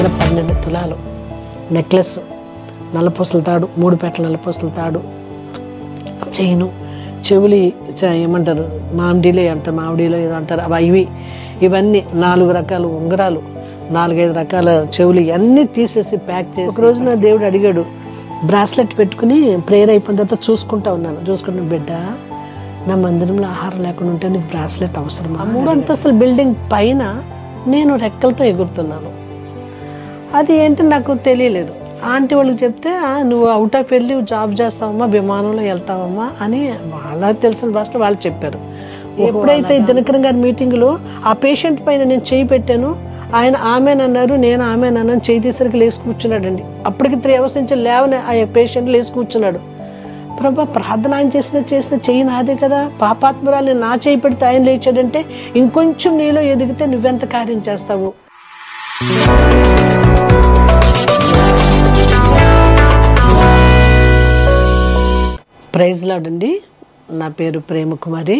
12 తులాలు నెక్లెస్, నల్లపూసల తాడు, 3 పేటల నల్లపూసల తాడు, చైను, చెవులు ఏమంటారు మామిడిలే అంటారు, మామిడిలో ఏదో అంటారు అవి, ఇవన్నీ 4 రకాల ఉంగరాలు, 4-5 రకాల చెవులు ఇవన్నీ తీసేసి ప్యాక్ చేసి. ఒక రోజు నా దేవుడు అడిగాడు, బ్రాస్లెట్ పెట్టుకుని ప్రేయర్ అయిపోయిన తర్వాత చూసుకుంటా ఉన్నాను. చూసుకుంటున్న బిడ్డ, నా మందిరంలో ఆహారం లేకుండా ఉంటే నీకు బ్రాస్లెట్ అవసరం. 3 అంతస్తుల బిల్డింగ్ పైన నేను రెక్కలతో ఎగురుతున్నాను. అది ఏంటి నాకు తెలియలేదు. ఆంటీ వాళ్ళకి చెప్తే, నువ్వు అవుట్ ఆఫ్ వెళ్ళి జాబ్ చేస్తావమ్మా, విమానంలో వెళ్తావమ్మా అని వాళ్ళకి తెలిసిన భాషలో వాళ్ళు చెప్పారు. ఎప్పుడైతే దినకరన్ గారి మీటింగ్లో ఆ పేషెంట్ పైన నేను చేయి పెట్టాను, ఆయన ఆమెనన్నారు, నేను ఆమెనన్నాను, చేయి తీసరికి లేచి కూర్చున్నాడండి. అప్పటికి 3 అవర్స్ నుంచి లేవని ఆ పేషెంట్ లేచి కూర్చున్నాడు. ప్రభా, ప్రార్థన ఆయన చేసిన చెయ్యి నాదే కదా, పాపాత్మరాలు నా చేయి పెడితే ఆయన లేచాడంటే ఇంకొంచెం నీలో ఎదిగితే నువ్వెంత కార్యం చేస్తావు. ప్రైజ్ లార్డ్ అండి. నా పేరు ప్రేమ కుమారి.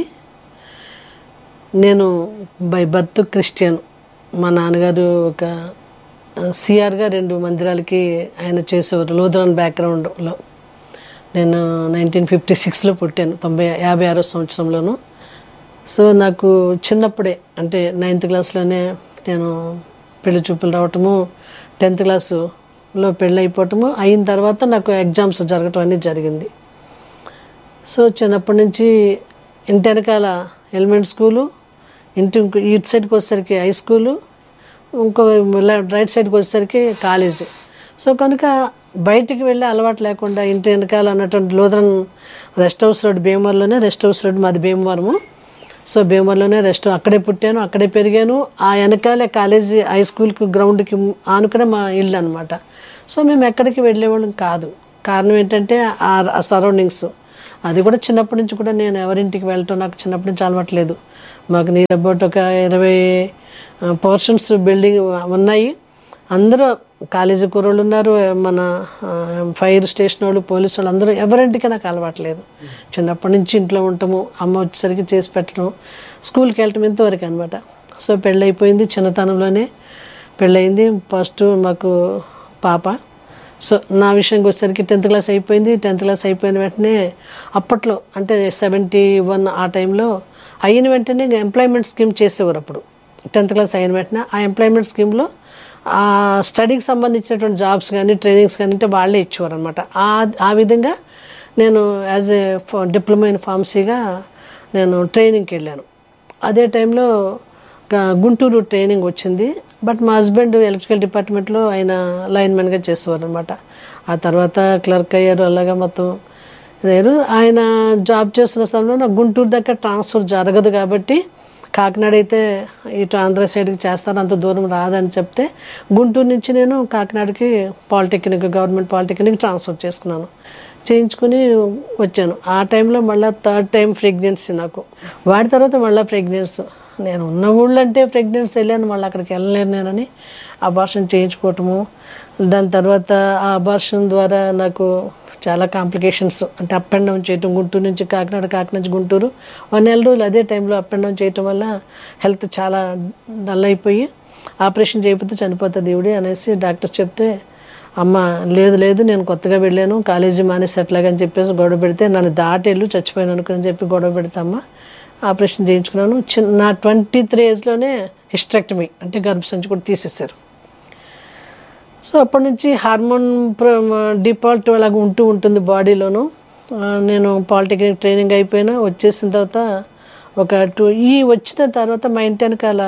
నేను బై బర్త్ క్రిస్టియన్. మా నాన్నగారు ఒక సిఆర్గా 2 మందిరాలకి ఆయన చేసేవారు, లూథరన్ బ్యాక్గ్రౌండ్లో. నేను 1956లో పుట్టాను, 56వ సంవత్సరంలోను. సో నాకు చిన్నప్పుడే అంటే 9th క్లాస్లోనే నేను పెళ్లి చూపులు రావటము, 10th క్లాసులో పెళ్ళి అయిపోవటము, అయిన తర్వాత నాకు ఎగ్జామ్స్ జరగటం అనేది జరిగింది. సో చిన్నప్పటి నుంచి ఇంటి వెనకాల ఎలిమెంట్ స్కూలు, ఇటు సైడ్కి వచ్చేసరికి హై స్కూలు, ఇంకో రైట్ సైడ్కి వచ్చేసరికి కాలేజీ. సో కనుక బయటికి వెళ్ళే అలవాటు లేకుండా ఇంటి వెనకాల అన్నటువంటి Lutheran rest house road, భీమవరంలోనే rest house road, మాది భీమవరము. సో భీమవరంలోనే అక్కడే పుట్టాను, అక్కడే పెరిగాను. ఆ వెనకాలే కాలేజీ హై స్కూల్కి గ్రౌండ్కి ఆనుకునే మా ఇల్లు అనమాట. సో మేము ఎక్కడికి వెళ్ళేవాళ్ళం కాదు. కారణం ఏంటంటే ఆ సరౌండింగ్స్. అది కూడా చిన్నప్పటి నుంచి కూడా నేను ఎవరింటికి వెళ్ళటం నాకు చిన్నప్పటి నుంచి అలవాట్లేదు. మాకు నియర్ అబౌట్ ఒక 20 పోర్షన్స్ బిల్డింగ్ ఉన్నాయి. అందరూ కాలేజీ కుర్రోళ్ళు ఉన్నారు, మన ఫైర్ స్టేషన్ వాళ్ళు, పోలీసు వాళ్ళు, అందరూ ఎవరింటికి నాకు అలవాట్లేదు. చిన్నప్పటి నుంచి ఇంట్లో ఉంటాము, అమ్మ వచ్చేసరికి చేసి పెట్టడం, స్కూల్కి వెళ్ళటం, ఇంతవరకు అనమాట. సో పెళ్ళి అయిపోయింది, చిన్నతనంలోనే పెళ్ళయింది. ఫస్ట్ మాకు పాప. సో నా విషయానికి వచ్చేసరికి 10th క్లాస్ అయిపోయింది. 10th క్లాస్ అయిపోయిన వెంటనే అప్పట్లో అంటే 71 ఆ టైంలో అయిన వెంటనే ఎంప్లాయ్మెంట్ స్కీమ్ చేసేవారు. అప్పుడు 10th క్లాస్ అయిన వెంటనే ఆ ఎంప్లాయ్మెంట్ స్కీమ్లో ఆ స్టడీకి సంబంధించినటువంటి జాబ్స్ కానీ ట్రైనింగ్స్ కానీ అంటే వాళ్ళే ఇచ్చేవారు అనమాట. ఆ విధంగా నేను యాజ్ ఏ డిప్లొమా ఇన్ ఫార్మసీగా నేను ట్రైనింగ్కి వెళ్ళాను. అదే టైంలో గుంటూరు ట్రైనింగ్ వచ్చింది. బట్ మా హస్బెండ్ ఎలక్ట్రికల్ డిపార్ట్మెంట్లో ఆయన లైన్మెన్గా చేసేవారు అనమాట. ఆ తర్వాత క్లర్క్ అయ్యారు, అలాగా మొత్తం అయ్యారు. ఆయన జాబ్ చేస్తున్న సమయంలో నాకు గుంటూరు దగ్గర ట్రాన్స్ఫర్ జరగదు కాబట్టి, కాకినాడ అయితే ఇటు ఆంధ్ర సైడ్కి చేస్తారు, అంత దూరం రాదని చెప్తే గుంటూరు నుంచి నేను కాకినాడకి పాలిటెక్నిక్, గవర్నమెంట్ పాలిటెక్నిక్ ట్రాన్స్ఫర్ చేసుకున్నాను. చేయించుకుని వచ్చాను. ఆ టైంలో మళ్ళీ 3rd టైం ప్రెగ్నెన్సీ నాకు. వాడి తర్వాత మళ్ళీ ప్రెగ్నెన్సీ. నేను ఉన్న ఊళ్ళో అంటే ప్రెగ్నెన్సీ వెళ్ళాను, మళ్ళీ అక్కడికి వెళ్ళలేను నేనని అబార్షన్ చేయించుకోవటము. దాని తర్వాత ఆ అబార్షన్ ద్వారా నాకు చాలా కాంప్లికేషన్స్, అంటే అప్ అండ్ డౌన్ చేయటం, గుంటూరు నుంచి కాకినాడ, కాకినాడ నుంచి గుంటూరు 1 నెల రోజులు అదే టైంలో అప్ అండ్ డౌన్ చేయటం వల్ల హెల్త్ చాలా డల్ అయిపోయి, ఆపరేషన్ చేయకపోతే చనిపోతుంది దేవుడి అనేసి డాక్టర్ చెప్తే, అమ్మ లేదు నేను కొత్తగా వెళ్ళాను, కాలేజీ మానేసి ఎట్లాగని చెప్పేసి గొడవ పెడితే, నన్ను దాటెళ్ళు చచ్చిపోయాను అనుకుని చెప్పి గొడవ పెడతామ్మ ఆపరేషన్ చేయించుకున్నాను. నా 23 ఏజ్లోనే హిస్టరెక్టమీ అంటే గర్భసంచి కూడా తీసేశారు. సో అప్పటి నుంచి హార్మోన్ డిఫాల్ట్ అలాగ ఉంటుంది బాడీలోను. నేను పాలిటెక్నిక్ ట్రైనింగ్ అయిపోయినా వచ్చేసిన తర్వాత ఒక వచ్చిన తర్వాత మా ఇంటి వెనకాల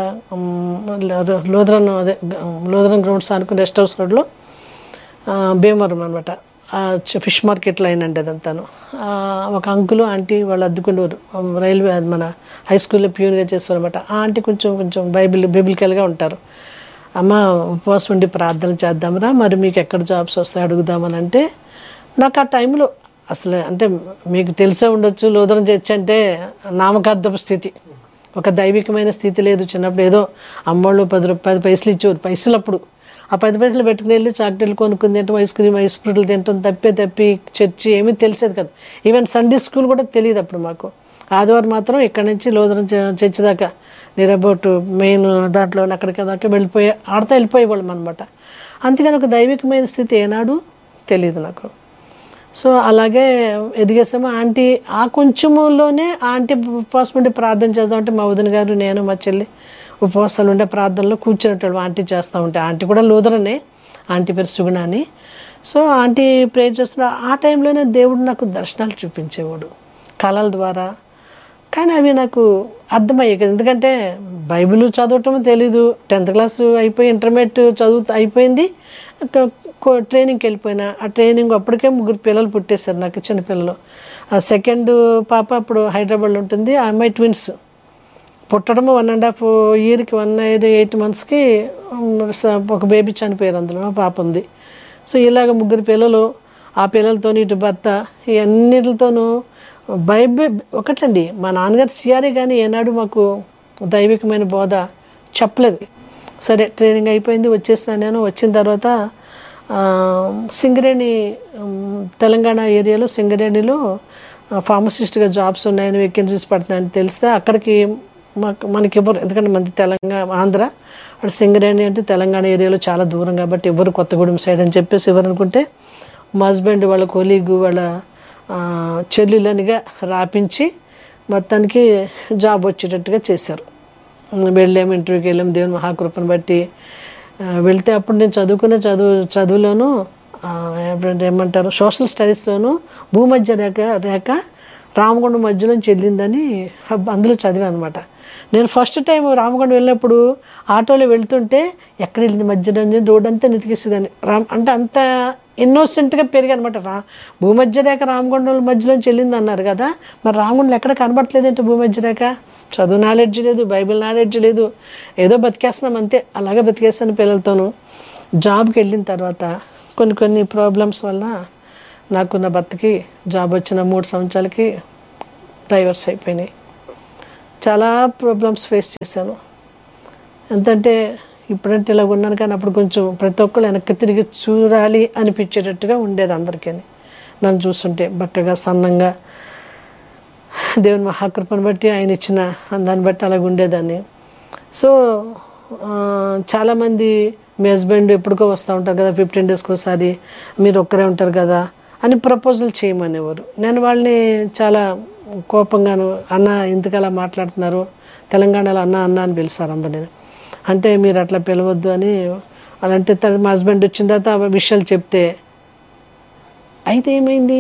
లూథరన్ గ్రౌండ్స్ అనుకుని రెస్ట్ హౌస్ రోడ్లో భీమవరం అనమాట, ఫిష్ మార్కెట్ లైన్ అంటే అదంతాను. ఒక అంకులు ఆంటీ వాళ్ళు అద్దుకునేవారు, రైల్వే మన హై స్కూల్లో ప్యూన్గా చేస్తారు అనమాట. ఆ ఆంటీ కొంచెం బైబిలికల్గా ఉంటారు. అమ్మ ఉపవాసం ఉండి ప్రార్థన చేద్దాంరా, మరి మీకు ఎక్కడ జాబ్స్ వస్తాయి అడుగుదామని అంటే, నాకు ఆ టైంలో అసలు అంటే మీకు తెలిసే ఉండొచ్చు, లూథరన్ చర్చ్ అంటే నామకార్థపు స్థితి, ఒక దైవికమైన స్థితి లేదు. చిన్నప్పుడు ఏదో అమ్మోళ్ళు 10 పైసలు ఇచ్చేవారు, పైసలు అప్పుడు ఆ 10 పైసలు పెట్టుకుని వెళ్ళి చాక్లెట్లు కొనుక్కుని తింటాం, ఐస్ ఫ్రూట్లు తింటాం, తప్పి చర్చి ఏమీ తెలిసేది కదా. ఈవెన్ సండే స్కూల్ కూడా తెలియదు అప్పుడు మాకు. ఆదివారం మాత్రం ఇక్కడ నుంచి లూథరన్ చర్చ్ దాకా నియర్ అబౌట్ మెయిన్ దాంట్లో అక్కడికి దాకా ఆడతా వెళ్ళిపోయేవాళ్ళం అనమాట. అంతేగాని ఒక దైవికమైన స్థితి ఏనాడు తెలియదు నాకు. సో అలాగే ఎదిగేసాము. ఆంటీ ఆ కొంచెములోనే ఆంటీ ఉపవాసం ఉండి ప్రార్థన చేద్దామంటే మా వదిన గారు, నేను, మా చెల్లి ఉపవాసాలు ఉండే ప్రార్థనలో కూర్చునేటోళ్ళు ఆంటీ చేస్తూ ఉంటే. ఆంటీ కూడా లూథరనే, ఆంటీ పేరు సుగుణ అని. సో ఆంటీ ప్రే చేస్తున్న ఆ టైంలోనే దేవుడు నాకు దర్శనాలు చూపించేవాడు కళల ద్వారా. కానీ అవి నాకు అర్థమయ్యాయి కదా, ఎందుకంటే బైబిల్ చదవటం తెలీదు. 10th క్లాస్ అయిపోయి ఇంటర్మీడియట్ అయిపోయింది, ట్రైనింగ్కి వెళ్ళిపోయినా. ఆ ట్రైనింగ్ అప్పటికే 3 పిల్లలు పుట్టేశారు నాకు, చిన్న పిల్లలు. ఆ సెకండ్ పాప అప్పుడు హైదరాబాద్లో ఉంటుంది. ఆ అమ్మాయి ట్విన్స్ పుట్టడము 1.5 ఇయర్కి 1 year 8 monthsకి ఒక బేబీ చనిపోయారు, అందులో పాప ఉంది. సో ఇలాగ 3 పిల్లలు, ఆ పిల్లలతో ఇటు భర్త, ఈ అన్నిటితోనూ బైబిల్ ఒకటండి. మా నాన్నగారు సిఆర్ఏ కానీ ఏనాడు మాకు దైవికమైన బోధ చెప్పలేదు. సరే ట్రైనింగ్ అయిపోయింది, వచ్చేసిన నేను. వచ్చిన తర్వాత సింగరేణి, తెలంగాణ ఏరియాలో సింగరేణిలో ఫార్మసిస్ట్గా జాబ్స్ ఉన్నాయని, వేకెన్సీస్ పడుతున్నాయని తెలిస్తే అక్కడికి మనకి ఇవ్వరు, ఎందుకంటే మనది తెలంగాణ ఆంధ్ర. అక్కడ సింగరేణి అంటే తెలంగాణ ఏరియాలో చాలా దూరం కాబట్టి ఎవరు, కొత్తగూడెం సైడ్ అని చెప్పేసి ఎవరు అనుకుంటే మా హస్బెండ్ వాళ్ళ కొలీగు వాళ్ళ చెల్లెలనిగా రాపించి మొత్తానికి జాబ్ వచ్చేటట్టుగా చేశారు. వెళ్ళాము, ఇంటర్వ్యూకి వెళ్ళాము, దేవుని మహాకృపను బట్టి వెళ్తే. అప్పుడు నేను చదువుకునే చదువులోను ఏమంటారు సోషల్ స్టడీస్లోను భూమధ్య రేఖ రామగుండం మధ్యలోంచి వెళ్ళిందని అందులో చదివాను అనమాట. నేను ఫస్ట్ టైం రామగుండం వెళ్ళినప్పుడు ఆటోలో వెళ్తుంటే ఎక్కడ వెళ్ళింది మధ్యలో రోడ్ అంతా నెతికేసేదాన్ని. అంటే అంత ఇన్నోసెంట్గా పెరిగా అనమాట. భూమధ్య రేఖ రామగుండం మధ్యలోంచి వెళ్ళింది అన్నారు కదా, మరి రామగుండం ఎక్కడ కనబడట్లేదంటే భూమధ్య రేఖ. చదువు నాలెడ్జ్ లేదు, బైబిల్ నాలెడ్జ్ లేదు, ఏదో బతికేస్తున్నాం అంతే. అలాగే బతికేస్తాను పిల్లలతోనూ. జాబ్కి వెళ్ళిన తర్వాత కొన్ని ప్రాబ్లమ్స్ వల్ల నాకు, నా భర్తకి జాబ్ వచ్చిన 3 సంవత్సరాలకి డైవర్స్ అయిపోయినాయి. చాలా ప్రాబ్లమ్స్ ఫేస్ చేశాను. ఎంతంటే ఇప్పుడంటే ఇలా ఉన్నాను, కానీ అప్పుడు కొంచెం ప్రతి ఒక్కళ్ళు వెనక్కి తిరిగి చూడాలి అనిపించేటట్టుగా ఉండేది అందరికీ. నన్ను చూస్తుంటే బక్కగా, సన్నంగా, దేవుని మహాకృపను బట్టి ఆయన ఇచ్చిన దాన్ని బట్టి అలాగ ఉండేదాన్ని. సో చాలామంది మీ హస్బెండ్ ఎప్పటికో వస్తూ ఉంటారు కదా, 15 daysకి ఒకసారి, మీరు ఒక్కరే ఉంటారు కదా అని ప్రపోజల్ చేయమనేవారు. నేను వాళ్ళని చాలా కోపంగాను, అన్న ఎందుకు అలా మాట్లాడుతున్నారు, తెలంగాణలో అన్న అన్న అని పిలుస్తారు అందరినీ. అంటే మీరు అట్లా పిలవద్దు అని అలాంటి. మా హస్బెండ్ వచ్చిన తర్వాత ఆ విషయాలు చెప్తే, అయితే ఏమైంది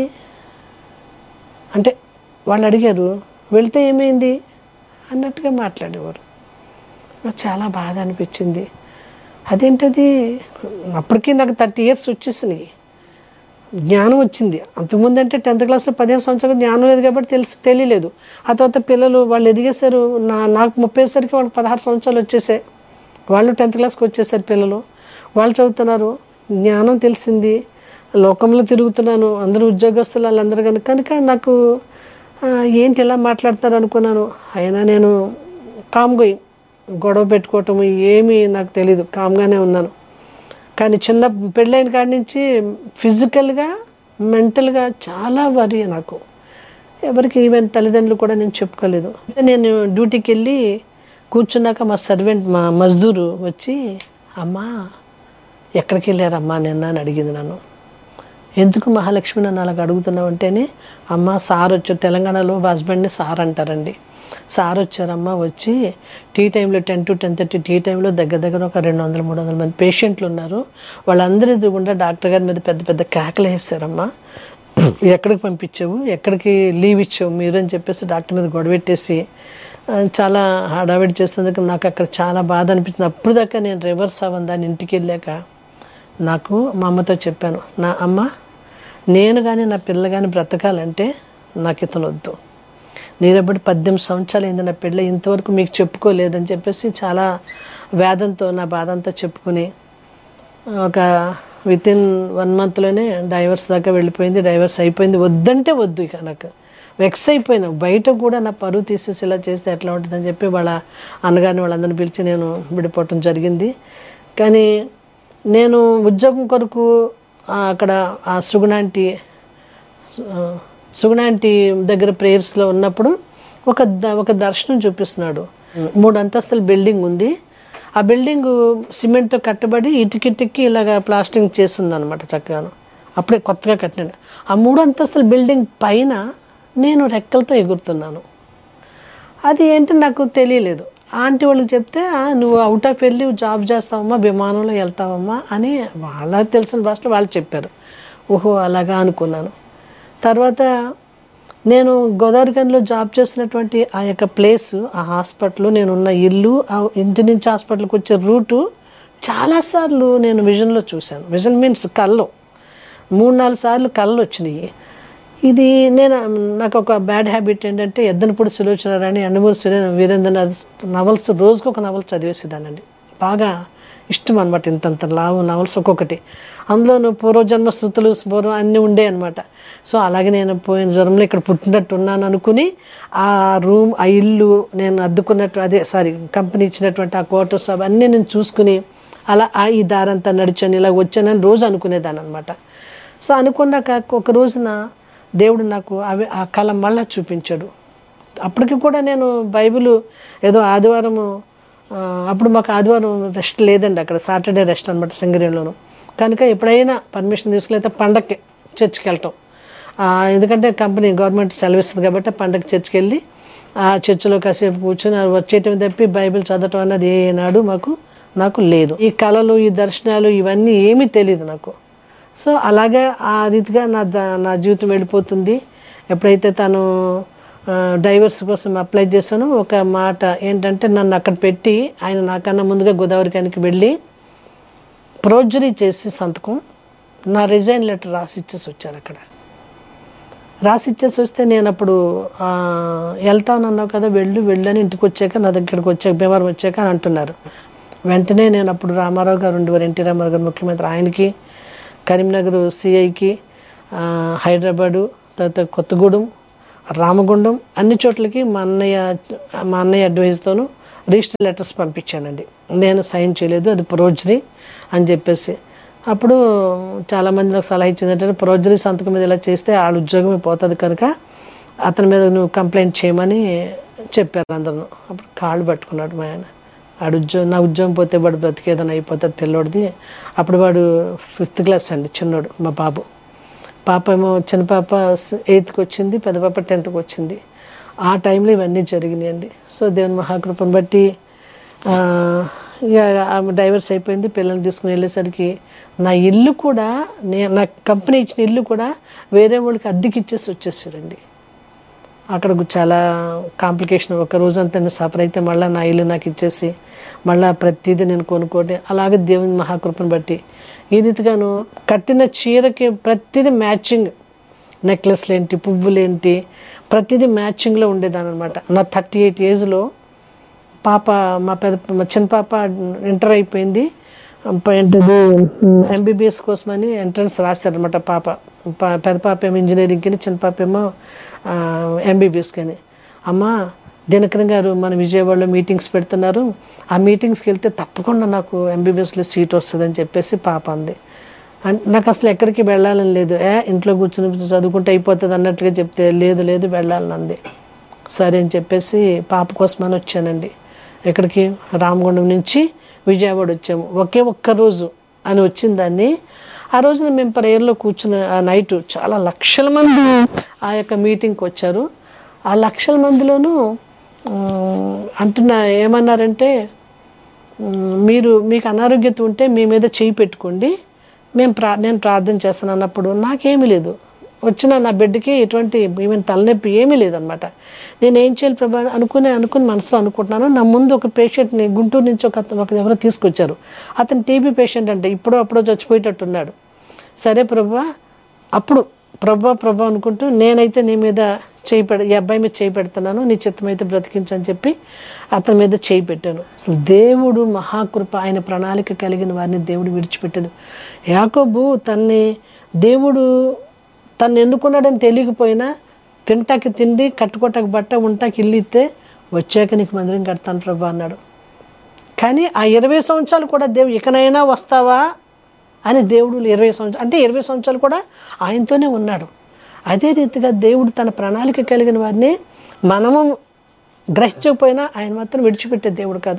అంటే వాళ్ళు అడిగారు, వెళ్తే ఏమైంది అన్నట్టుగా మాట్లాడేవారు. చాలా బాధ అనిపించింది. అదేంటది, అప్పటికీ నాకు 30 years వచ్చేసినాయి, జ్ఞానం వచ్చింది. అంతకుముందు అంటే 10th క్లాస్లో 15 సంవత్సరాలు జ్ఞానం లేదు కాబట్టి తెలియలేదు. ఆ తర్వాత పిల్లలు వాళ్ళు ఎదిగేశారు. నాకు 30 వాళ్ళకి 16 సంవత్సరాలు వచ్చేసాయి. వాళ్ళు 10th క్లాస్కి వచ్చేసారు పిల్లలు, వాళ్ళు చదువుతున్నారు. జ్ఞానం తెలిసింది, లోకంలో తిరుగుతున్నాను, అందరూ ఉద్యోగస్తులు వాళ్ళందరూ కనుక నాకు ఏంటి ఎలా మాట్లాడతారు అనుకున్నాను. అయినా నేను కామ్గా, గొడవ పెట్టుకోవటం ఏమీ నాకు తెలీదు, కామ్గానే ఉన్నాను. కానీ చిన్న పెళ్ళైన కాడి నుంచి ఫిజికల్గా, మెంటల్గా చాలా వరి నాకు. ఎవరికి ఈవెన్ తల్లిదండ్రులు కూడా నేను చెప్పుకోలేదు. నేను డ్యూటీకి వెళ్ళి కూర్చున్నాక మా సర్వెంట్, మా మజ్దూరు వచ్చి, అమ్మా ఎక్కడికి వెళ్ళారమ్మా నిన్న అని అడిగింది నన్ను. ఎందుకు మహాలక్ష్మి నన్ను అలాగ అడుగుతున్నావు అంటేనే, అమ్మ సార్ వచ్చారు, తెలంగాణలో హస్బెండ్ని సార్ అంటారండి. సార్ వచ్చారమ్మా, వచ్చి టీ టైంలో 10 to 10:30 టీ టైంలో దగ్గర ఒక 200-300 మంది పేషెంట్లు ఉన్నారు. వాళ్ళందరి ఎదురుగుండా డాక్టర్ గారి మీద పెద్ద పెద్ద కేకలు వేసారమ్మా. ఎక్కడికి పంపించావు, ఎక్కడికి లీవ్ ఇచ్చావు మీరు అని చెప్పేసి డాక్టర్ మీద గొడవెట్టేసి చాలా హడావిడి చేసేందుకు నాకు అక్కడ చాలా బాధ అనిపించింది. అప్పుడు దాకా నేను రివర్స్ అవ్వను. దాన్ని ఇంటికి వెళ్ళాక నాకు మా అమ్మతో చెప్పాను, నా అమ్మ నేను కానీ నా పిల్ల కానీ బ్రతకాలంటే నాకు ఇతను వద్దు. నేనప్పుడు 18 సంవత్సరాలు అయింది నా పెళ్ళి, ఇంతవరకు మీకు చెప్పుకోలేదని చెప్పేసి చాలా వేదంతో నా బాధ అంతా చెప్పుకుని ఒక వితిన్ 1 monthలోనే డైవర్స్ దాకా వెళ్ళిపోయింది. డైవర్స్ అయిపోయింది. వద్దంటే వద్దు, ఇక నాకు వెక్స్ అయిపోయినా. బయట కూడా నా పరువు తీసేసి ఇలా చేస్తే ఎట్లా ఉంటుందని చెప్పి వాళ్ళ అన్నగారిని వాళ్ళందరిని పిలిచి నేను విడిపోవటం జరిగింది. కానీ నేను ఉద్యోగం కొరకు అక్కడ ఆ సుగుణాంటి దగ్గర ప్రేయర్స్లో ఉన్నప్పుడు ఒక దర్శనం చూపిస్తున్నాడు. 3 అంతస్తుల బిల్డింగ్ ఉంది. ఆ బిల్డింగ్ సిమెంట్తో కట్టబడి ఇటుకిటికి ఇలాగ ప్లాస్టింగ్ చేస్తుంది అనమాట చక్కగాను. అప్పుడే కొత్తగా కట్టిన ఆ 3 అంతస్తుల బిల్డింగ్ పైన నేను రెక్కలతో ఎగురుతున్నాను. అది ఏంటి నాకు తెలియలేదు. ఆంటీ వాళ్ళకి చెప్తే నువ్వు అవుట్ ఆఫ్ వెళ్ళి జాబ్ చేస్తావమ్మా, విమానంలో వెళ్తావమ్మా అని వాళ్ళకి తెలిసిన భాషలో వాళ్ళు చెప్పారు. ఓహో అలాగా అనుకున్నాను. తర్వాత నేను గోదావరిఖనిలో జాబ్ చేస్తున్నటువంటి ఆ యొక్క ప్లేసు, ఆ హాస్పిటల్, నేనున్న ఇల్లు, ఆ ఇంటి నుంచి హాస్పిటల్కి వచ్చే రూటు చాలాసార్లు నేను విజన్లో చూశాను. విజన్ మీన్స్ కళ్ళు 3-4 సార్లు కళ్ళు వచ్చినాయి. ఇది నాకు ఒక బ్యాడ్ హ్యాబిట్ ఏంటంటే ఎద్దనపూడి సులోచనారాణి, యండమూరి వీరేంద్రనాథ్ నవల్స్ రోజుకు ఒక నవల్ చదివేసేదానండి. బాగా ఇష్టం అనమాట. ఇంతంత లావు నవల్స్ ఒక్కొక్కటి. అందులోనూ పూర్వజన్మ శృతులు పూర్వం అన్నీ ఉండే అనమాట. సో అలాగే నేను పోయిన జ్వరంలో ఇక్కడ పుట్టినట్టు ఉన్నాను అనుకుని ఆ రూమ్, ఆ ఇల్లు నేను అద్దుకున్నట్టు కంపెనీ ఇచ్చినటువంటి ఆ క్వార్టర్స్ అవన్నీ నేను చూసుకుని అలా ఈ దారంతా నడిచాను, ఇలా వచ్చానని రోజు అనుకునేదాన్ని అనమాట. సో అనుకున్నాక ఒక రోజున దేవుడు నాకు ఆ కళ మళ్ళా చూపించాడు. అప్పటికి కూడా నేను బైబిల్ ఏదో ఆదివారము, అప్పుడు మాకు ఆదివారం రెస్ట్ లేదండి, అక్కడ సాటర్డే రెస్ట్ అనమాట సింగరేణిలోను. కనుక ఎప్పుడైనా పర్మిషన్ తీసుకెళ్తే పండగకి చర్చికి వెళ్ళటం, ఎందుకంటే కంపెనీ గవర్నమెంట్ సెలవు ఇస్తుంది కాబట్టి పండగ చర్చికి వెళ్ళి ఆ చర్చిలో కాసేపు కూర్చొని వచ్చేయటం తప్పి బైబిల్ చదవటం అన్నది ఏనాడు నాకు లేదు. ఈ కళలు, ఈ దర్శనాలు ఇవన్నీ ఏమీ తెలియదు నాకు. సో అలాగే ఆ రీతిగా నా జీవితం వెళ్ళిపోతుంది. ఎప్పుడైతే తను డైవర్స్ కోసం అప్లై చేశానో ఒక మాట ఏంటంటే, నన్ను అక్కడ పెట్టి ఆయన నాకన్నా ముందుగా గోదావరిఖనికి వెళ్ళి ప్రోజరీ చేసి సంతకం నా రిజైన్ లెటర్ రాసిచ్చేసి వచ్చారు. అక్కడ రాసిచ్చేసి వస్తే నేను అప్పుడు వెళ్తానన్నావు కదా, వెళ్ళని ఇంటికి వచ్చాక నా దగ్గరికి వచ్చాక భీమవరం వచ్చాక అని అంటున్నారు. వెంటనే నేను అప్పుడు రామారావు గారు ఉండేవారు, ఎన్టీ రామారావు గారు ముఖ్యమంత్రి, ఆయనకి, కరీంనగర్ సిఐకి, హైదరాబాదు, తర్వాత కొత్తగూడెం, రామగుండం, అన్ని చోట్లకి మా అన్నయ్య అడ్వైజ్తోనూ రిజిస్టర్ లెటర్స్ పంపించానండి. నేను సైన్ చేయలేదు, అది ప్రోజరీ అని చెప్పేసి. అప్పుడు చాలామంది నాకు సలహా ఇచ్చింది ఏంటంటే, ప్రోజరీ సంతకం మీద ఇలా చేస్తే వాళ్ళ ఉద్యోగమే పోతుంది కనుక అతని మీద నువ్వు కంప్లైంట్ చేయమని చెప్పారు అందరూ. అప్పుడు కాళ్ళు పట్టుకున్నాడు మా ఆయన. నా ఉద్యోగం పోతే వాడు బ్రతికేదని అయిపోతుంది పిల్లోడిది. అప్పుడు వాడు 5th క్లాస్ అండి, చిన్నోడు మా బాబు. పాప ఏమో చిన్న పాప 8th వచ్చింది, పెద్ద పాప 10th వచ్చింది. ఆ టైంలో ఇవన్నీ జరిగినాయండి. సో దేవుని మహాకృపను బట్టి ఇక డైవర్స్ అయిపోయింది. పిల్లల్ని తీసుకుని వెళ్ళేసరికి నా ఇల్లు కూడా, నా కంపెనీ ఇచ్చిన ఇల్లు కూడా వేరే వాళ్ళకి అద్దెకి ఇచ్చేసి వచ్చేసారండి. అక్కడ చాలా కాంప్లికేషన్. ఒక రోజంతా నేను సఫర్ అయితే మళ్ళీ నా ఇల్లు నాకు ఇచ్చేసి మళ్ళీ ప్రతిదీ నేను కొనుక్కోండి. అలాగే దేవుని మహాకృపను బట్టి ఈ రీతిగాను కట్టిన చీరకి ప్రతిదీ మ్యాచింగ్, నెక్లెస్లు ఏంటి, పువ్వులేంటి, ప్రతిదీ మ్యాచింగ్లో ఉండేదాని అనమాట. నా 38 ఏజ్లో పాప, మా చిన్న పాప ఇంటర్ అయిపోయింది, ఎంబీబీఎస్ కోసమని ఎంట్రన్స్ రాశారనమాట. పెద్ద పాప ఏమో ఇంజనీరింగ్కి, చిన్న పాప ఏమో ఎంబీబీఎస్కి అని. అమ్మ దినకరన్ గారు మన విజయవాడలో మీటింగ్స్ పెడుతున్నారు, ఆ మీటింగ్స్కి వెళ్తే తప్పకుండా నాకు ఎంబీబీఎస్లో సీట్ వస్తుందని చెప్పేసి పాప అంది. నాకు అసలు ఎక్కడికి వెళ్ళాలని లేదు, ఇంట్లో కూర్చొని చదువుకుంటే అయిపోతుంది అన్నట్టుగా చెప్తే లేదు వెళ్ళాలని అంది. సరే అని చెప్పేసి పాప కోసమని వచ్చానండి. ఎక్కడికి, రామగుండం నుంచి విజయవాడ వచ్చాము. ఒక్క రోజు అని వచ్చిన దాన్ని, ఆ రోజున మేము ప్రేయర్లో కూర్చున్న ఆ నైటు చాలా లక్షల మంది ఆ యొక్క మీటింగ్కి వచ్చారు. ఆ లక్షల మందిలోనూ ఏమన్నారంటే, మీకు అనారోగ్యత ఉంటే మీ మీద చేయి పెట్టుకోండి, నేను ప్రార్థన చేస్తాను అన్నప్పుడు నాకేమీ లేదు. వచ్చిన నా బిడ్డకి ఎటువంటి ఈవెన్ తలనొప్పి ఏమీ లేదనమాట. నేను ఏం చేయాలి ప్రభా అనుకుని మనసులో అనుకుంటున్నాను. నా ముందు ఒక పేషెంట్ని గుంటూరు నుంచి ఎవరో తీసుకొచ్చారు. అతను టీబీ పేషెంట్ అంటే అప్పుడో చచ్చిపోయేటట్టున్నాడు. సరే ప్రభా, అప్పుడు ప్రభా అనుకుంటూ నేనైతే నీ మీద ఈ అబ్బాయి మీద చేయి పెడుతున్నాను, నీ చిత్తమైతే బ్రతికించని చెప్పి అతని మీద చేయి పెట్టాను. అసలు దేవుడు మహాకృప, ఆయన ప్రణాళిక కలిగిన వారిని దేవుడు విడిచిపెట్టదు. యాకోబు దేవుడు తను ఎన్నుకున్నాడని తెలియకపోయినా తింటాకి తిండి, కట్టుకోటాకి బట్ట, ఉంటాకి ఇల్లు ఇస్తే వచ్చాక నీకు మందిరం కడతాను ప్రభా అన్నాడు. కానీ ఆ 20 సంవత్సరాలు కూడా దేవుడు ఇకనైనా వస్తావా అని దేవుడు 20 సంవత్సరాలు అంటే 20 సంవత్సరాలు కూడా ఆయనతోనే ఉన్నాడు. అదే రీతిగా దేవుడు తన ప్రణాళిక కలిగిన వారిని మనము గ్రహించకపోయినా ఆయన మాత్రం విడిచిపెట్టే దేవుడు కాదు.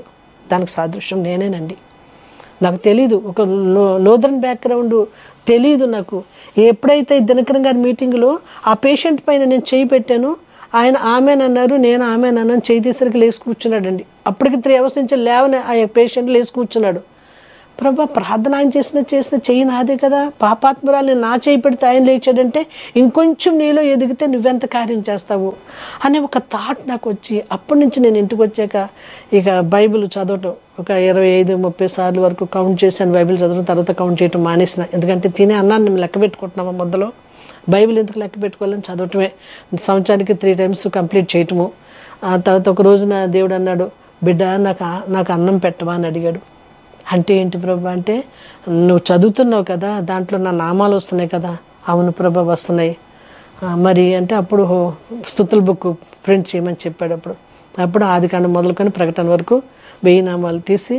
దానికి సాదృశ్యం నేనేనండి. నాకు తెలీదు, ఒక లోదరన్ బ్యాక్గ్రౌండ్ తెలీదు నాకు. ఎప్పుడైతే దినకరన్ గారి మీటింగ్లో ఆ పేషెంట్ పైన నేను చేయి పెట్టాను, ఆయన ఆమెనన్నారు, నేను ఆమెనన్నాను. చేయి తీసరికి లేచి కూర్చున్నాడండి. అప్పటికి 3 hours నుంచి లేవని ఆ పేషెంట్ లేచి కూర్చున్నాడు. ప్రభా, ప్రార్థన ఆయన చేసిన చెయ్యి నాదే కదా, పాపాత్మురాలు నా చేయి పెడితే ఆయన లేచాడంటే ఇంకొంచెం నీలో ఎదిగితే నువ్వెంత కార్యం చేస్తావు అనే ఒక థాట్ నాకు వచ్చి, అప్పటి నుంచి నేను ఇంటికి వచ్చాక ఇక బైబిల్ చదవటం ఒక 25-30 సార్లు వరకు కౌంట్ చేశాను. బైబిల్ చదవడం తర్వాత కౌంట్ చేయటం మానేసిన. ఎందుకంటే తినే అన్నాన్ని మేము లెక్క పెట్టుకుంటున్నాము మొదలో. బైబిల్ ఎందుకు లెక్క పెట్టుకోవాలని చదవటమే, సంవత్సరానికి 3 times కంప్లీట్ చేయటము. ఆ తర్వాత ఒక రోజున దేవుడు అన్నాడు, బిడ్డ నాకు అన్నం పెట్టవా అని అడిగాడు. అంటే ఏంటి ప్రభా అంటే, నువ్వు చదువుతున్నావు కదా, దాంట్లో నా నామాలు వస్తున్నాయి కదా. అవును ప్రభా వస్తున్నాయి. మరి అంటే అప్పుడు స్తుతుల బుక్ ప్రింట్ చేయమని చెప్పాడు. అప్పుడు ఆదికాండం మొదలుకొని ప్రకటన వరకు 1000 నామాలు తీసి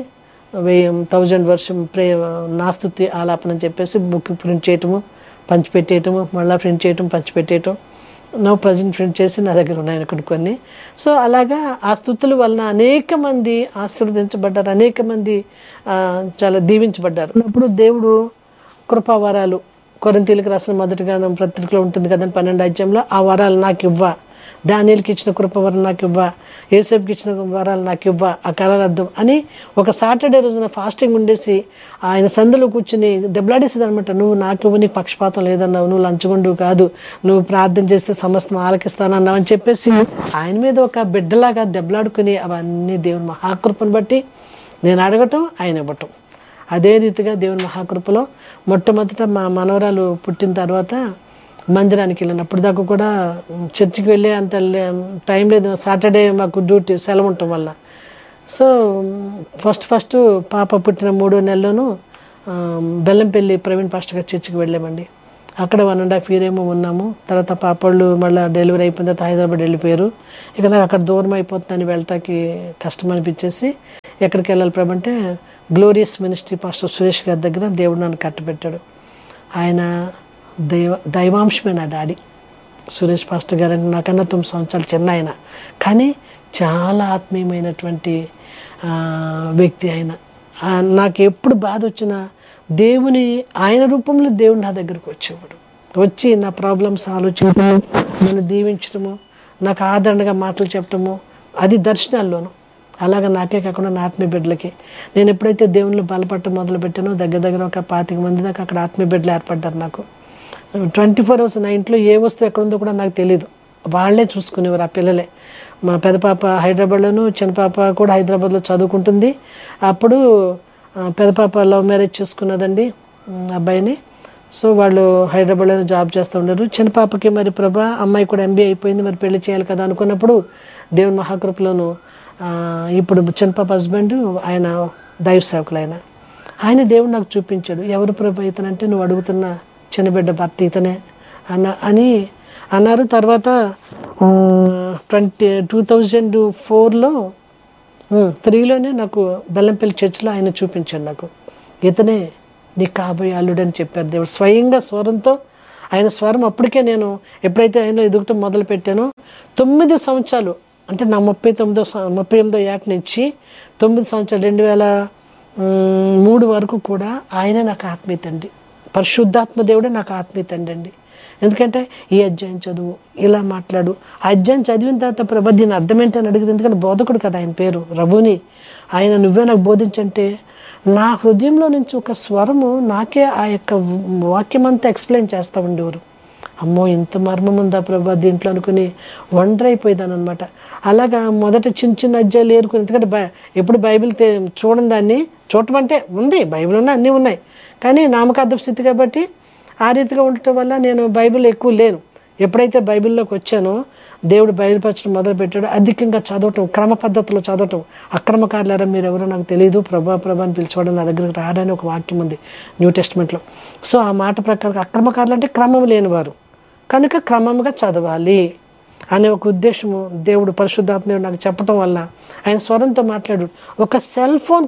1000 వర్షం నా స్తుతి ఆలాపన అని చెప్పేసి బుక్ ప్రింట్ చేయటము, పంచిపెట్టేయటము, మళ్ళీ ప్రింట్ చేయటం, పంచిపెట్టేయటం. ప్రజెంట్ ప్రింట్ చేసి నా దగ్గర ఉన్నాయి కొన్ని. సో అలాగా ఆ స్తుతుల వలన అనేక మంది ఆశీర్వదించబడ్డారు, అనేక మంది చాలా దీవించబడ్డారు. అప్పుడు దేవుడు కృపావరాలు, కొరింథీయులకు రాసిన మొదటి పత్రికలో ఉంటుంది కదండి 12వ అధ్యాయంలో, ఆ వరాలు నాకు ఇవ్వ, దానియేలుకి ఇచ్చిన కృపవరం నాకు ఇవ్వ, యేసేపుకి ఇచ్చిన వరాలు నాకు ఇవ్వ, ఆ కలల అర్థం అని ఒక సాటర్డే రోజున ఫాస్టింగ్ ఉండేసి ఆయన సందులో కూర్చుని దెబ్బలాడేసేది అనమాట. నువ్వు నాకు ఇవ్వ, నీకు పక్షపాతం లేదన్నావు, నువ్వు లంచగొండు కాదు, నువ్వు ప్రార్థన చేస్తే సమస్తం ఆలకిస్తానన్నావు అని చెప్పేసి ఆయన మీద ఒక బిడ్డలాగా దెబ్బలాడుకుని అవన్నీ దేవుని మహాకృపను బట్టి నేను అడగటం, ఆయన ఇవ్వటం. అదే రీతిగా దేవుని మహాకృపలో మొట్టమొదట మా మనవరాలు పుట్టిన తర్వాత మందిరానికి వెళ్ళాను. అప్పుడు దాకా కూడా చర్చికి వెళ్ళే అంత టైం లేదు. సాటర్డే మాకు డ్యూటీ సెలవు ఉండటం వల్ల. సో ఫస్ట్ పాప పుట్టిన 3వ నెలలోనూ బెల్లంపల్లి ప్రవీణ్ పాస్టర్ గారి చర్చికి వెళ్ళామండి. అక్కడ 1.5 year ఏమో ఉన్నాము. తర్వాత పాపళ్ళు మళ్ళీ డెలివరీ అయిపోయిన తర్వాత హైదరాబాద్ వెళ్ళిపోయారు. ఇక నాకు అక్కడ దూరం అయిపోతుందని వెళ్ళటానికి కష్టం అనిపించేసి ఎక్కడికి వెళ్ళాలి ప్రభు అంటే గ్లోరియస్ మినిస్ట్రీ పాస్టర్ సురేష్ గారి దగ్గర దేవుడు నన్ను కట్టబెట్టాడు. ఆయన దైవాంశమే నా డాడీ. సురేష్ పాస్టర్ గారు అంటే నాకన్నా 9 సంవత్సరాలు చిన్న ఆయన, కానీ చాలా ఆత్మీయమైనటువంటి వ్యక్తి ఆయన. నాకు ఎప్పుడు బాధ వచ్చినా దేవుని ఆయన రూపంలో దేవుడు నా దగ్గరకు వచ్చేవాడు. వచ్చి నా ప్రాబ్లమ్స్ ఆలోచించడము, నన్ను దీవించడము, నాకు ఆదరణగా మాటలు చెప్పడము, అది దర్శనాల్లోనూ. అలాగా నాకే కాకుండా నా ఆత్మీయ బిడ్డలకి నేను ఎప్పుడైతే దేవుళ్ళు బలపడటం మొదలుపెట్టానో దగ్గర ఒక 25 మంది దాకా అక్కడ ఆత్మీయ బిడ్డలు ఏర్పడ్డారు నాకు. 24 hours నా ఇంట్లో ఏ వస్తువు ఎక్కడుందో కూడా నాకు తెలియదు, వాళ్ళే చూసుకునేవారు ఆ పిల్లలే. మా పెద్ద పాప హైదరాబాద్లోను, చిన్న పాప కూడా హైదరాబాద్లో చదువుకుంటుంది. అప్పుడు పెద్ద పాప లవ్ మ్యారేజ్ చేసుకున్నదండి అబ్బాయిని. సో వాళ్ళు హైదరాబాద్లోనే జాబ్ చేస్తూ ఉన్నారు. చిన్న పాపకి మరి ప్రభా అమ్మాయి కూడా MBA అయిపోయింది, మరి పెళ్లి చేయాలి కదా అనుకున్నప్పుడు దేవుని మహాకృపలోను ఇప్పుడు చిన్న పాప హస్బెండ్ ఆయన దైవ సేవకులు, ఆయన దేవుడు నాకు చూపించాడు. ఎవరు ప్రభా ఇతనంటే నువ్వు అడుగుతున్న చిన్న బిడ్డ భర్త ఇతనే అని అన్నారు. తర్వాత 2004లో 3లోనే నాకు బెల్లంపల్లి చర్చిలో ఆయన చూపించాడు. నాకు ఇతనే నీ కాబోయే అల్లుడు అని చెప్పారు దేవుడు స్వయంగా స్వరంతో. ఆయన స్వరం అప్పటికే నేను ఎప్పుడైతే ఆయనలో ఎదుగుటం మొదలు పెట్టానో 9 సంవత్సరాలు అంటే నా 38వ ఏట నుంచి 9 సంవత్సరాలు 2003 వరకు కూడా ఆయన నాకు ఆత్మీయ తండ్రి, పరిశుద్ధాత్మ దేవుడే నాకు ఆత్మీయ తండ్రి అండి. ఎందుకంటే ఈ అధ్యాయం చదువు, ఇలా మాట్లాడు, ఆ అధ్యాయం చదివిన తర్వాత ప్రభా దీని అర్థం ఏంటని అడిగింది. ఎందుకంటే బోధకుడు కదా ఆయన పేరు రబూని. ఆయన నువ్వే నాకు బోధించంటే నా హృదయంలో నుంచి ఒక స్వరము నాకే ఆ యొక్క వాక్యం అంతా ఎక్స్ప్లెయిన్ చేస్తూ ఉండేవారు. అమ్మో ఇంత మర్మం ఉందా ప్రభా దీంట్లో అనుకుని వండర్ అయిపోయేదాను అనమాట. అలాగా మొదట చిన్న అధ్యాయాలు ఏరుకుని, ఎందుకంటే ఎప్పుడు బైబిల్ చూడని దాన్ని చూడటం అంటే ఉంది, బైబిల్ ఉన్నాయి, అన్నీ ఉన్నాయి, కానీ నామకార్థ స్థితి కాబట్టి ఆ రీతిగా ఉండటం వల్ల నేను బైబిల్ ఎక్కువ లేను. ఎప్పుడైతే బైబిల్లోకి వచ్చానో దేవుడు బయలుపరచడం మొదలుపెట్టాడు. అధికంగా చదవటం, క్రమ పద్ధతిలో చదవటం. అక్రమకారులారా మీరు ఎవరో నాకు తెలియదు, ప్రభా అని పిలిచేవాడు నా దగ్గరికి రాడని ఒక వాక్యం ఉంది న్యూ టెస్ట్మెంట్లో. సో ఆ మాట ప్రకారం అక్రమకారులు అంటే క్రమం లేనివారు కనుక క్రమంగా చదవాలి అనే ఒక ఉద్దేశము దేవుడు పరిశుద్ధాత్మ నాకు చెప్పటం వల్ల ఆయన స్వరంతో మాట్లాడు. ఒక సెల్ ఫోన్